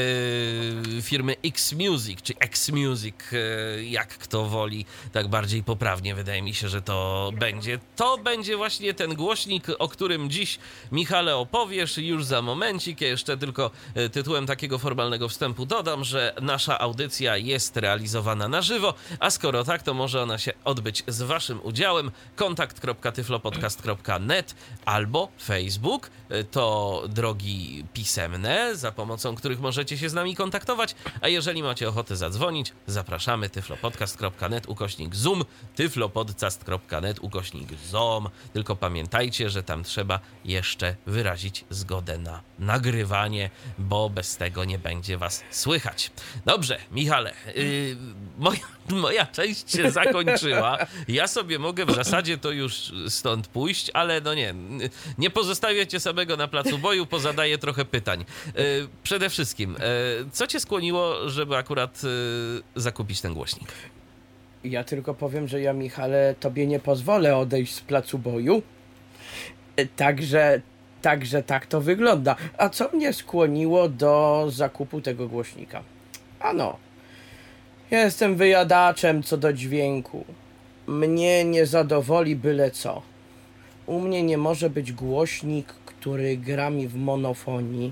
S4: yy, firmy X-Music, czy X-Music, yy, jak kto woli, tak bardziej poprawnie wydaje mi się, że to będzie. To będzie właśnie ten głośnik, o którym dziś, Michale, opowiesz już za momencik. Ja jeszcze tylko tytułem takiego formalnego wstępu dodam, że nasza audycja Audycja jest realizowana na żywo, a skoro tak, to może ona się odbyć z waszym udziałem. kontakt kropka tyflo podcast kropka net albo Facebook to drogi pisemne, za pomocą których możecie się z nami kontaktować, a jeżeli macie ochotę zadzwonić, zapraszamy tyflopodcast kropka net ukośnik zoom, tyflopodcast kropka net ukośnik zoom. Tylko pamiętajcie, że tam trzeba jeszcze wyrazić zgodę na nagrywanie, bo bez tego nie będzie was słychać. Dobrze, Michale, yy, moja, moja część się zakończyła. Ja sobie mogę w zasadzie to już stąd pójść, ale no nie, nie pozostawię cię samego na placu boju, pozadaję trochę pytań. Yy, przede wszystkim, yy, co cię skłoniło, żeby akurat yy, zakupić ten głośnik?
S5: Ja tylko powiem, że ja, Michale, tobie nie pozwolę odejść z placu boju. Także, także tak to wygląda. A co mnie skłoniło do zakupu tego głośnika? Ano, jestem wyjadaczem co do dźwięku. Mnie nie zadowoli byle co. U mnie nie może być głośnik, który gra mi w monofonii,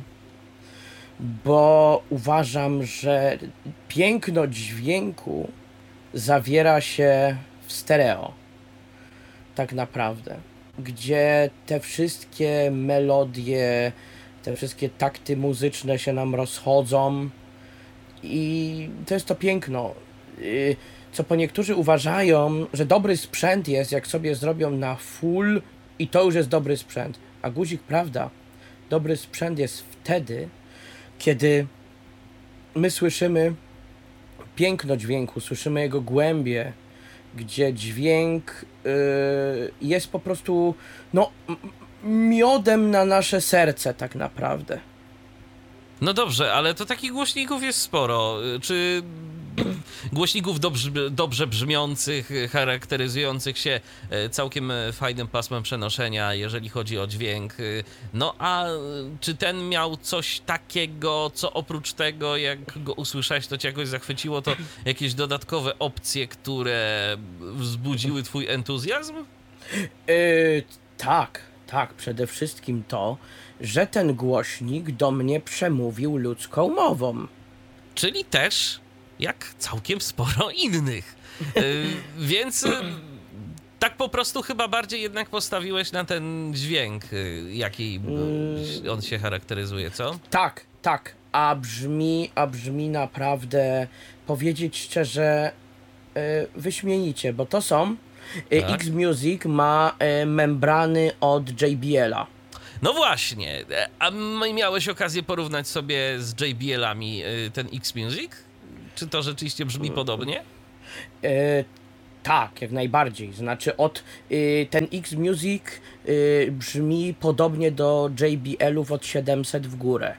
S5: bo uważam, że piękno dźwięku zawiera się w stereo. Tak naprawdę. Gdzie te wszystkie melodie, te wszystkie takty muzyczne się nam rozchodzą. I to jest to piękno, co po niektórzy uważają, że dobry sprzęt jest, jak sobie zrobią na full i to już jest dobry sprzęt. A guzik, prawda, dobry sprzęt jest wtedy, kiedy my słyszymy piękno dźwięku, słyszymy jego głębie, gdzie dźwięk yy, jest po prostu no, miodem na nasze serce tak naprawdę.
S4: No dobrze, ale to takich głośników jest sporo. Czy głośników dobrze, dobrze brzmiących, charakteryzujących się całkiem fajnym pasmem przenoszenia, jeżeli chodzi o dźwięk. No a czy ten miał coś takiego, co oprócz tego, jak go usłyszałeś, to cię jakoś zachwyciło, to jakieś dodatkowe opcje, które wzbudziły twój entuzjazm?
S5: Yy, tak, tak, przede wszystkim to, że ten głośnik do mnie przemówił ludzką mową.
S4: Czyli też jak całkiem sporo innych. Yy, więc yy, tak po prostu chyba bardziej jednak postawiłeś na ten dźwięk, yy, jaki yy, on się charakteryzuje, co?
S5: Tak, tak. A brzmi, a brzmi naprawdę, powiedzieć szczerze, yy, wyśmienicie, bo to są... Yy,
S4: Tak.
S5: X-Music ma yy, membrany od J B L-a.
S4: No właśnie, a miałeś okazję porównać sobie z J B L-ami yy, ten X-Music? Czy to rzeczywiście brzmi podobnie?
S5: Yy, tak, jak najbardziej. Znaczy od yy, ten X-Music yy, brzmi podobnie do J B L-ów od siedemset w górę.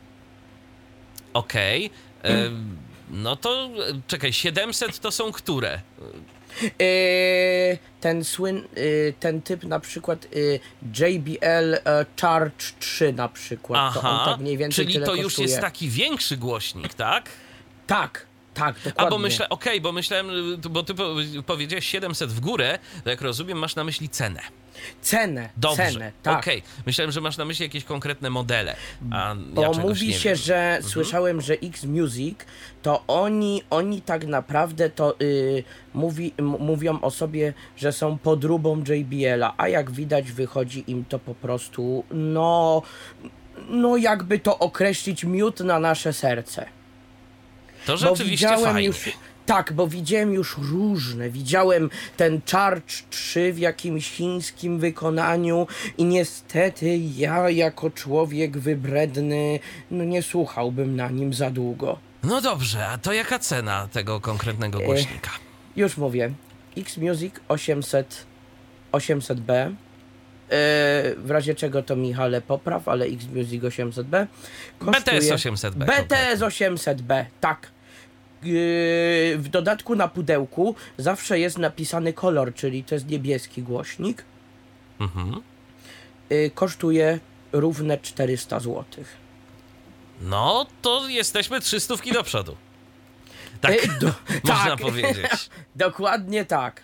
S4: Okej. Okay. Yy, no to czekaj, siedemset to są które?
S5: Yy, ten słyn, yy, ten typ na przykład yy, J B L yy, Charge trzy na przykład.
S4: Aha,
S5: to on tak mniej więcej
S4: czyli
S5: tyle
S4: to już
S5: kosztuje.
S4: jest taki większy głośnik, tak?
S5: Tak, tak, dokładnie.
S4: A bo myślę, okej, okay, bo myślałem, bo ty powiedziałeś siedemset w górę, to jak rozumiem, masz na myśli cenę.
S5: Cenę,
S4: Dobrze,
S5: cenę, tak.
S4: okej. Okay. Myślałem, że masz na myśli jakieś konkretne modele, a
S5: Bo
S4: ja czegoś
S5: mówi
S4: nie
S5: się,
S4: wiem.
S5: że
S4: Mhm.
S5: słyszałem, że X-Music to oni, oni tak naprawdę to yy, mówi, m- mówią o sobie, że są podróbą J B L-a, a jak widać wychodzi im to po prostu, no, no jakby to określić, miód na nasze serce.
S4: To
S5: Bo
S4: rzeczywiście
S5: widziałem
S4: fajnie.
S5: już, tak, bo widziałem już różne. Widziałem ten Charge trzy w jakimś chińskim wykonaniu i niestety ja jako człowiek wybredny, no nie słuchałbym na nim za długo.
S4: No dobrze, a to jaka cena tego konkretnego głośnika?
S5: Już mówię, X-Music osiemset, osiemset B, yy, w razie czego to Michale popraw, ale X-Music osiemset B
S4: B T S osiemset B.
S5: B T S osiemset B, tak. Yy, w dodatku na pudełku zawsze jest napisany kolor, czyli to jest niebieski głośnik.
S4: Mhm.
S5: Yy, kosztuje równe czterysta złotych.
S4: No, to jesteśmy trzy stówki do przodu. Tak,
S5: Yy, do,
S4: można
S5: tak.
S4: powiedzieć.
S5: Dokładnie tak.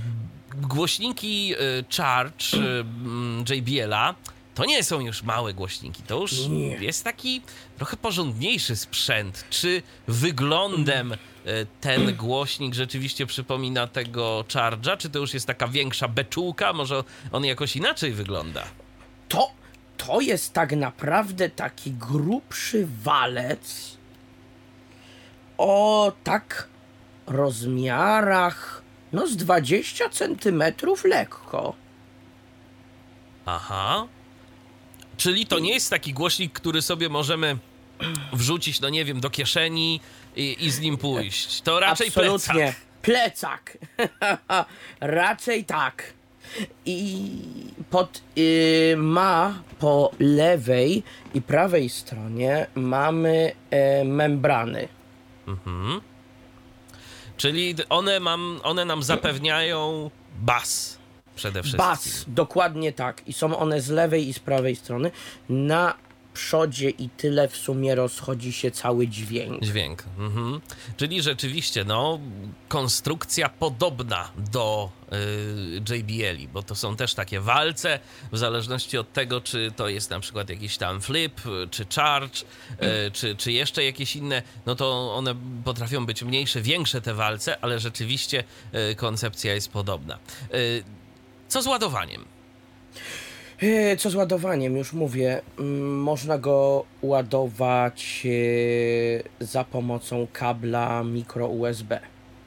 S4: Głośniki y, Charge y, J B L-a to nie są już małe głośniki, to już
S5: Nie.
S4: jest taki trochę porządniejszy sprzęt. Czy wyglądem y, ten głośnik rzeczywiście przypomina tego Charge'a, czy to już jest taka większa beczułka? Może on jakoś inaczej wygląda?
S5: To, to jest tak naprawdę taki grubszy walec o tak rozmiarach no z dwadzieścia centymetrów lekko.
S4: Aha. Czyli to nie jest taki głośnik, który sobie możemy wrzucić, no nie wiem, do kieszeni i, i z nim pójść. To raczej
S5: Absolutnie.
S4: plecak.
S5: Plecak. Raczej tak. I pod, y, ma po lewej i prawej stronie mamy e, membrany.
S4: Mhm. Czyli one, mam, one nam zapewniają bas przede wszystkim.
S5: Bas, dokładnie tak. I są one z lewej i z prawej strony. Na przodzie i tyle w sumie rozchodzi się cały dźwięk.
S4: Dźwięk. Mhm. Czyli rzeczywiście, no, konstrukcja podobna do y, J B L-i, bo to są też takie walce, w zależności od tego, czy to jest na przykład jakiś tam flip, czy charge, y, czy, czy jeszcze jakieś inne, no to one potrafią być mniejsze, większe te walce, ale rzeczywiście y, koncepcja jest podobna. Y, co z ładowaniem?
S5: E, Co z ładowaniem? Już mówię, mm, można go ładować e, za pomocą kabla mikro U S B.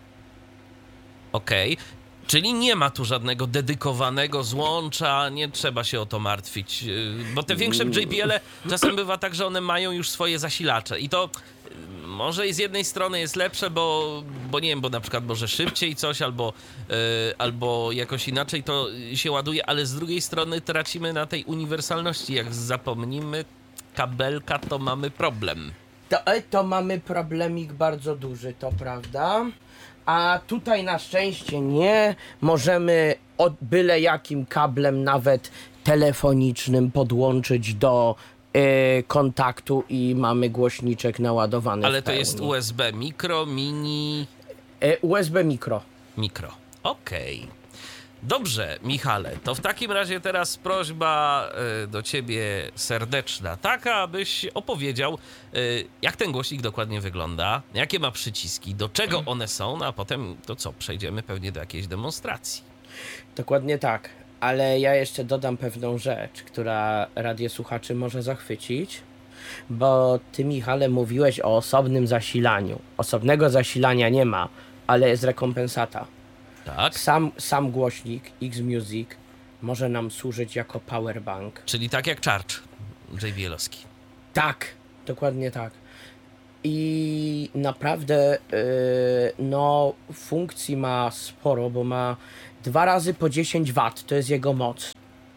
S4: Okej, czyli nie ma tu żadnego dedykowanego złącza, nie trzeba się o to martwić, yy, bo te większe J B L-e czasem bywa tak, że one mają już swoje zasilacze i to yy, może i z jednej strony jest lepsze, bo, bo nie wiem, bo na przykład może szybciej coś albo, yy, albo jakoś inaczej to się ładuje, ale z drugiej strony tracimy na tej uniwersalności, jak zapomnimy kabelka, to mamy problem.
S5: To, e, to mamy problemik bardzo duży, to prawda? A tutaj na szczęście nie. Możemy od byle jakim kablem, nawet telefonicznym, podłączyć do e, kontaktu i mamy głośniczek naładowany.
S4: Ale
S5: w
S4: to
S5: pełni.
S4: jest U S B mikro, mini...
S5: E, U S B mikro.
S4: Mikro. Okej. Dobrze, Michale, to w takim razie teraz prośba y, do ciebie serdeczna, taka, abyś opowiedział, y, jak ten głośnik dokładnie wygląda, jakie ma przyciski, do czego one są, no a potem to co, przejdziemy pewnie do jakiejś demonstracji.
S5: Dokładnie tak, ale ja jeszcze dodam pewną rzecz, która radiosłuchaczy może zachwycić, bo ty, Michale, mówiłeś o osobnym zasilaniu. Osobnego zasilania nie ma, ale jest rekompensata.
S4: Tak,
S5: Sam, sam głośnik X-Music może nam służyć jako powerbank.
S4: czyli tak jak Charge J B L-owski.
S5: Tak, dokładnie tak. I naprawdę yy, no funkcji ma sporo, bo ma dwa razy po dziesięć watów, to jest jego moc.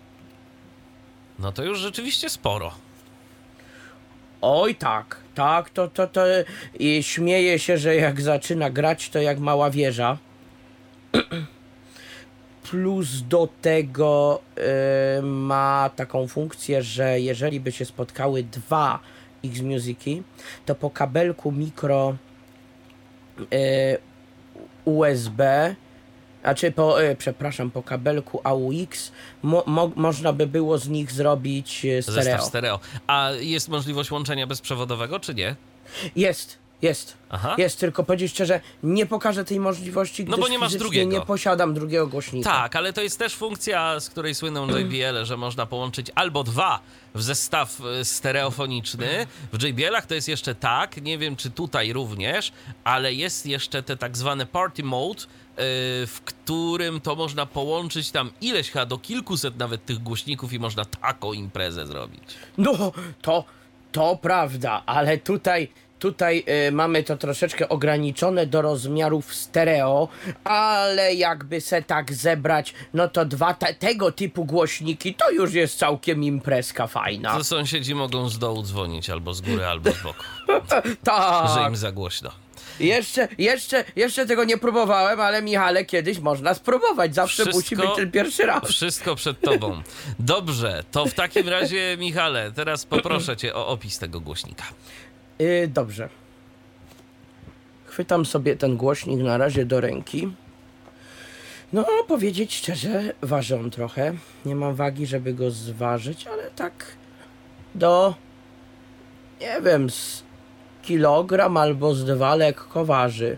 S4: No to już rzeczywiście sporo.
S5: Oj tak, tak, to, to, to i śmieje się, że jak zaczyna grać, to jak mała wieża. Plus do tego y, ma taką funkcję, że jeżeli by się spotkały dwa X-Musiki, to po kabelku mikro y, U S B, znaczy po, y, przepraszam, po kabelku A U X mo, mo, można by było z nich zrobić y, stereo.
S4: Zestaw stereo. A jest możliwość łączenia bezprzewodowego, czy nie?
S5: Jest, jest.
S4: Aha.
S5: Jest, tylko powiedzieć szczerze, nie pokażę tej możliwości, gdyż
S4: No bo nie masz
S5: fizycznie
S4: drugiego.
S5: nie posiadam drugiego głośnika.
S4: Tak, ale to jest też funkcja, z której słyną J B L, że można połączyć albo dwa w zestaw y, stereofoniczny. W J B L-ach to jest jeszcze tak, nie wiem czy tutaj również, ale jest jeszcze te tak zwane party mode, y, w którym to można połączyć tam ileś chyba do kilkuset nawet tych głośników i można taką imprezę zrobić.
S5: No, to, to prawda, ale tutaj, tutaj y, mamy to troszeczkę ograniczone do rozmiarów stereo, ale jakby se tak zebrać, no to dwa te, tego typu głośniki, to już jest całkiem imprezka fajna.
S4: To sąsiedzi mogą z dołu dzwonić albo z góry, albo z boku, że
S5: Tak,
S4: im za głośno.
S5: jeszcze, jeszcze, jeszcze tego nie próbowałem, ale Michale, kiedyś można spróbować, zawsze
S4: Wszystko-
S5: musi być ten pierwszy raz.
S4: Wszystko przed tobą. Dobrze, to w takim razie, Michale, teraz poproszę cię o opis tego głośnika.
S5: Yy, dobrze. Chwytam sobie ten głośnik na razie do ręki. No, powiedzieć szczerze, waży on trochę. Nie mam wagi, żeby go zważyć, ale tak do, nie wiem, z kilogram albo z dwa lekko waży.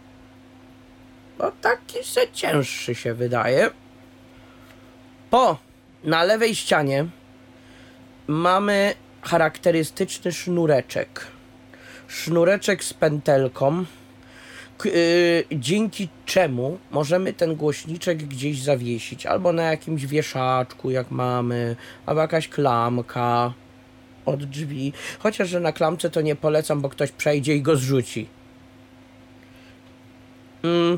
S5: Bo taki se cięższy się wydaje. Po, na lewej ścianie mamy charakterystyczny sznureczek. Sznureczek z pętelką, k- yy, dzięki czemu możemy ten głośniczek gdzieś zawiesić, albo na jakimś wieszaczku, jak mamy, albo jakaś klamka od drzwi. Chociaż, że na klamce to nie polecam, bo ktoś przejdzie i go zrzuci. Mm.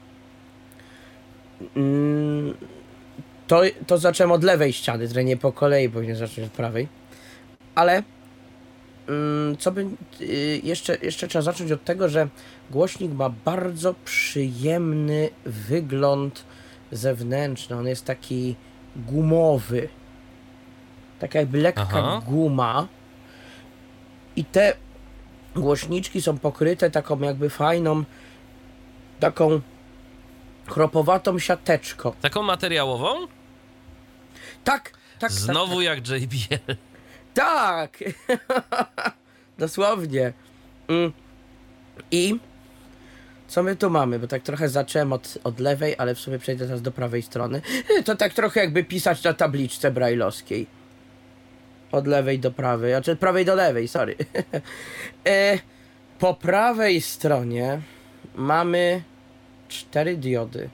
S5: Mm. To, to zacząłem od lewej ściany, trochę nie po kolei, powinien zacząć od prawej. Ale mm, co by y, jeszcze, jeszcze trzeba zacząć od tego, że głośnik ma bardzo przyjemny wygląd zewnętrzny. On jest taki gumowy. Tak jakby lekka
S4: Aha.
S5: guma. I te głośniczki są pokryte taką jakby fajną, taką chropowatą siateczką.
S4: Taką materiałową?
S5: Tak, tak,
S4: Znowu
S5: tak,
S4: jak J B L.
S5: tak. Dosłownie. Mm. I co my tu mamy? Bo tak trochę zacząłem od, od lewej, ale w sumie przejdę teraz do prawej strony. To tak trochę jakby pisać na tabliczce brajlowskiej. Od lewej do prawej, znaczy od prawej do lewej, sorry. e, po prawej stronie mamy cztery diody.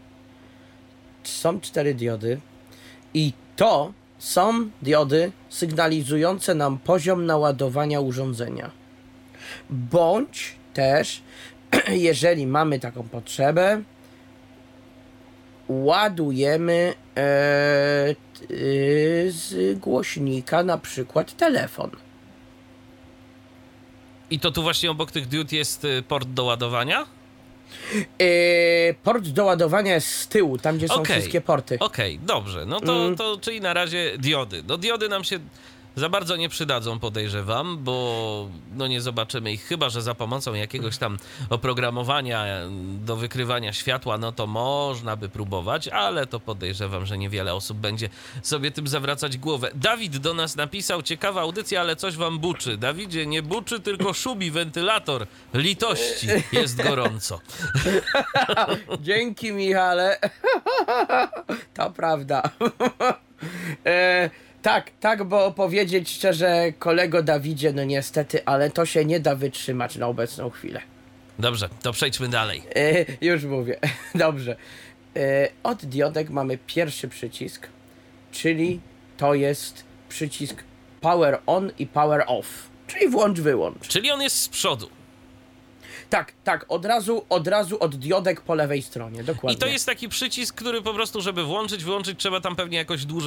S5: Są cztery diody i to są diody sygnalizujące nam poziom naładowania urządzenia. Bądź też, jeżeli mamy taką potrzebę, ładujemy e, t- y, z głośnika na przykład telefon.
S4: I to tu właśnie obok tych diod jest y, port do ładowania?
S5: E, port do ładowania jest z tyłu, tam gdzie są
S4: Okej.
S5: wszystkie porty.
S4: Okej, dobrze. No to,
S5: Mm.
S4: to czyli na razie diody. No diody nam się za bardzo nie przydadzą, podejrzewam, bo no nie zobaczymy ich, chyba że za pomocą jakiegoś tam oprogramowania do wykrywania światła, no to można by próbować, ale to podejrzewam, że niewiele osób będzie sobie tym zawracać głowę. Dawid do nas napisał, ciekawa audycja, ale coś wam buczy. Dawidzie, nie buczy, tylko szubi wentylator. Litości, jest gorąco.
S5: Dzięki, Michale. To prawda. e, tak, tak, bo powiedzieć szczerze, kolego Dawidzie, no niestety, ale to się nie da wytrzymać na obecną chwilę.
S4: Dobrze, to przejdźmy dalej.
S5: E, już mówię. Dobrze. E, od diodek mamy pierwszy przycisk, czyli to jest przycisk power on i power off, czyli włącz, wyłącz.
S4: Czyli on jest z przodu.
S5: Tak, tak, od razu, od razu od diodek po lewej stronie, dokładnie.
S4: I to jest taki przycisk, który po prostu, żeby włączyć, wyłączyć, trzeba tam pewnie jakoś dłużej